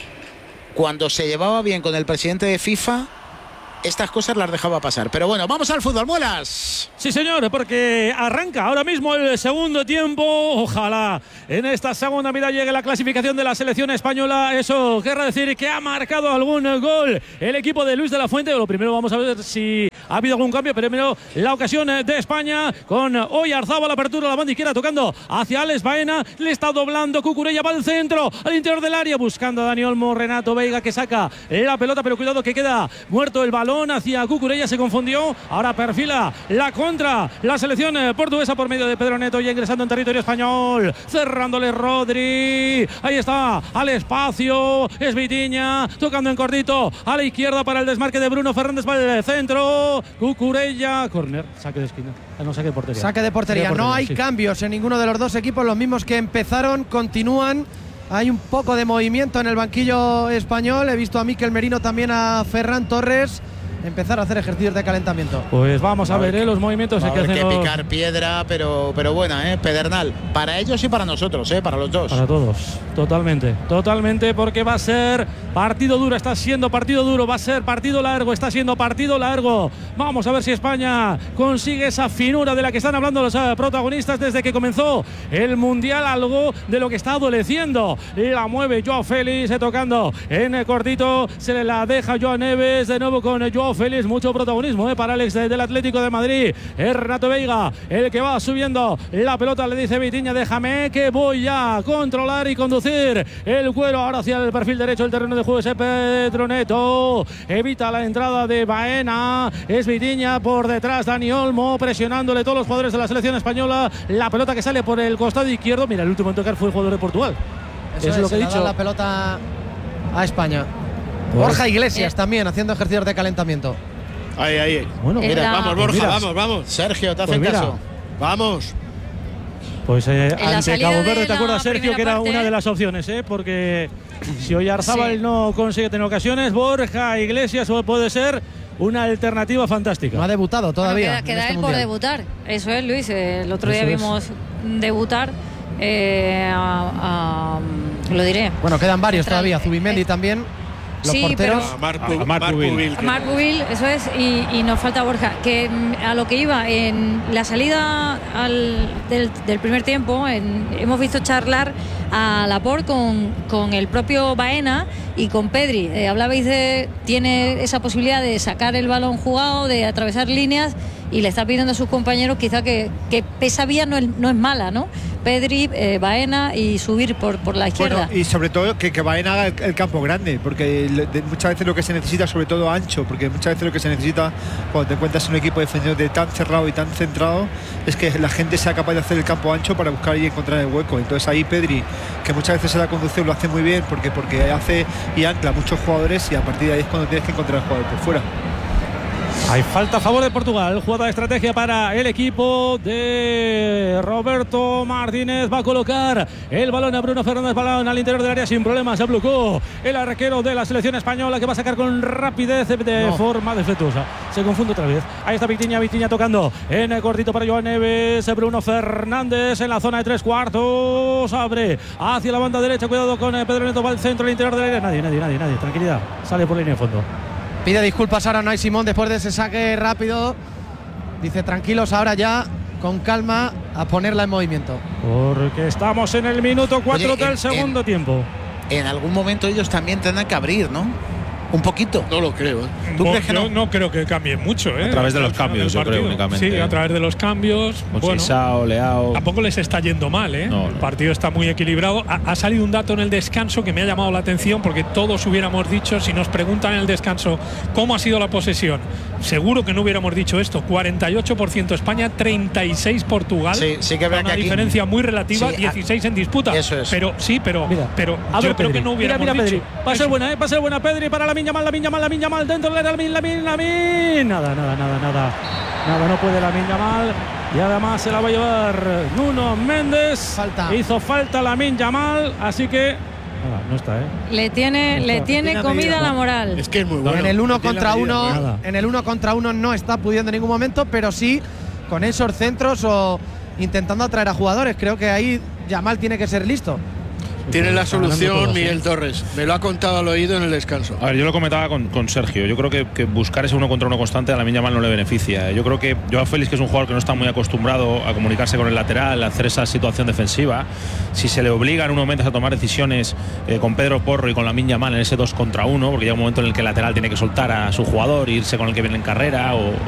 Cuando se llevaba bien con el presidente de FIFA, estas cosas las dejaba pasar. Pero bueno, vamos al fútbol, Muelas. Sí, señor, porque arranca ahora mismo el segundo tiempo. Ojalá en esta segunda mitad llegue la clasificación de la selección española. Eso querrá decir que ha marcado algún gol el equipo de Luis de la Fuente. Lo primero vamos a ver si ha habido algún cambio. Primero la ocasión de España con Oyarzábal, la apertura a la banda izquierda, tocando hacia Alex Baena. Le está doblando Cucurella, va al centro, al interior del área, buscando a Dani Olmo. Renato Veiga que saca la pelota, pero cuidado que queda muerto el balón hacia Cucurella, se confundió. Ahora perfila la contra la selección portuguesa por medio de Pedro Neto, ya ingresando en territorio español, cerrándole Rodri. Ahí está, al espacio, es Vitinha, tocando en cortito a la izquierda para el desmarque de Bruno Fernández para el centro. Cucurella, córner, saque de esquina. No, saque de portería. Saque de portería. Saque de portería. No hay sí. cambios en ninguno de los dos equipos, los mismos que empezaron, continúan. Hay un poco de movimiento en el banquillo español. He visto a Mikel Merino, también a Ferran Torres empezar a hacer ejercicios de calentamiento. Pues vamos a, a ver, ver eh, los movimientos. Hay que, que los... picar piedra, pero, pero buena, ¿eh? Pedernal. Para ellos y para nosotros, ¿eh? Para los dos. Para todos, totalmente. Totalmente, porque va a ser partido duro, está siendo partido duro, va a ser partido largo, está siendo partido largo. Vamos a ver si España consigue esa finura de la que están hablando los uh, protagonistas desde que comenzó el Mundial, algo de lo que está adoleciendo. La mueve Joao Félix, eh, tocando en el cortito, se le la deja Joao Neves, de nuevo con Joao Félix, mucho protagonismo eh, para Alex de, del Atlético de Madrid. Es Renato Veiga el que va subiendo la pelota, le dice Vitinha, déjame que voy a controlar y conducir el cuero ahora hacia el perfil derecho del terreno de juego. Ese Pedro Neto evita la entrada de Baena, es Vitinha por detrás, Dani Olmo presionándole todos los jugadores de la selección española. La pelota que sale por el costado izquierdo, mira, el último en tocar fue el jugador de Portugal. Eso, Eso es lo que he dicho. La pelota a España. Borja Iglesias eh. también haciendo ejercicios de calentamiento. Ahí, ahí. Bueno, mira, la... vamos, Borja, mira. vamos, vamos. Sergio, te hacen pues caso. Vamos. Pues eh, ante Cabo Verde, ¿te acuerdas, Sergio, que era parte... una de las opciones? Eh? Porque si Oyarzábal sí. no consigue tener ocasiones, Borja Iglesias puede ser una alternativa fantástica. No ha debutado todavía. Bueno, queda queda este él mundial. por debutar. Eso es, Luis. El otro Eso día es. vimos debutar. Eh, a, a, lo diré. Bueno, quedan varios Central, todavía. Zubimendi eh, también. Los sí, porteros. pero, A Marc, a Marc Pubil. Marc Pubil, eso es, y, y nos falta Borja. Que a lo que iba, en la salida al, del, del primer tiempo, en, hemos visto charlar a Laporte con, con el propio Baena y con Pedri. Eh, hablabais de, tiene esa posibilidad de sacar el balón jugado, de atravesar líneas, y le está pidiendo a sus compañeros quizá que, que esa vía no es, no es mala, ¿no? Pedri, eh, Baena y subir por, por la izquierda. Bueno, y sobre todo que, que Baena haga el, el campo grande, porque le, de, muchas veces lo que se necesita, sobre todo ancho, porque muchas veces lo que se necesita cuando te encuentras en un equipo defensivo de tan cerrado y tan centrado es que la gente sea capaz de hacer el campo ancho para buscar y encontrar el hueco. Entonces ahí Pedri, que muchas veces se da conducción, lo hace muy bien porque, porque hace y ancla a muchos jugadores, y a partir de ahí es cuando tienes que encontrar el jugador por fuera. Hay falta a favor de Portugal, jugada de estrategia para el equipo de Roberto Martínez. Va a colocar el balón a Bruno Fernández, balón al interior del área sin problemas. Se bloqueó el arquero de la selección española, que va a sacar con rapidez de no. forma defectuosa. Se confunde otra vez. Ahí está Vitinha, Vitinha tocando en el cortito para Joao Neves. Bruno Fernández en la zona de tres cuartos. Abre hacia la banda derecha. Cuidado con Pedro Neto, va al centro, al interior del área. Nadie, nadie, nadie, nadie. Tranquilidad. Sale por línea de fondo. Pide disculpas ahora Unai Simón después de ese saque rápido. Dice tranquilos ahora ya, con calma, a ponerla en movimiento. Porque estamos en el minuto cuatro del segundo en, tiempo. En algún momento ellos también tendrán que abrir, ¿no? Un poquito. No lo creo. ¿eh? ¿Tú no, crees que no? Yo no creo que cambie mucho. ¿eh? A través de los Al final cambios, del yo creo, partido. únicamente. Sí, a través de los cambios. Conceição, Bueno, Leao. tampoco les está yendo mal, ¿eh? No, el no. partido está muy equilibrado. Ha, ha salido un dato en el descanso que me ha llamado la atención, porque todos hubiéramos dicho, si nos preguntan en el descanso cómo ha sido la posesión, seguro que no hubiéramos dicho esto. cuarenta y ocho por ciento España, treinta y seis Portugal. Sí, sí que es verdad una que aquí- diferencia muy relativa, Sí, dieciséis en disputa. Eso es. Pero sí, pero, Mira, pero abre yo creo Pedri. que no hubiéramos mira, mira, dicho. Pedri. Va a ser buena, ¿eh? Va a ser buena Pedri para la Miña Mal, la Miña Mal, la Miña Mal dentro de la Lamin, Lamin, Lamin. Nada, nada, nada, nada. Nada, no puede la Miña Mal. Y además se la va a llevar Nuno Méndez. Falta. Hizo falta la Miña Mal, así que nada, no está, ¿eh? Le tiene, le tiene tiene comida medida, la ¿no? moral. Es que es muy bueno. En el uno Tiene contra la medida, uno, nada. en el uno contra uno no está pudiendo en ningún momento, pero sí con esos centros o intentando atraer a jugadores. Creo que ahí Yamal tiene que ser listo. Tiene la Está ganando solución todo, sí. Miguel Torres. Me lo ha contado al oído en el descanso. A ver, yo lo comentaba con, con Sergio. Yo creo que, que buscar ese uno contra uno constante a la Lamine Yamal no le beneficia. Yo creo que Joao Félix, que es un jugador que no está muy acostumbrado a comunicarse con el lateral, a hacer esa situación defensiva, si se le obliga en unos momentos a tomar decisiones eh, con Pedro Porro y con Lamine Yamal en ese dos contra uno, porque llega un momento en el que el lateral tiene que soltar a su jugador, irse con el que viene en carrera o,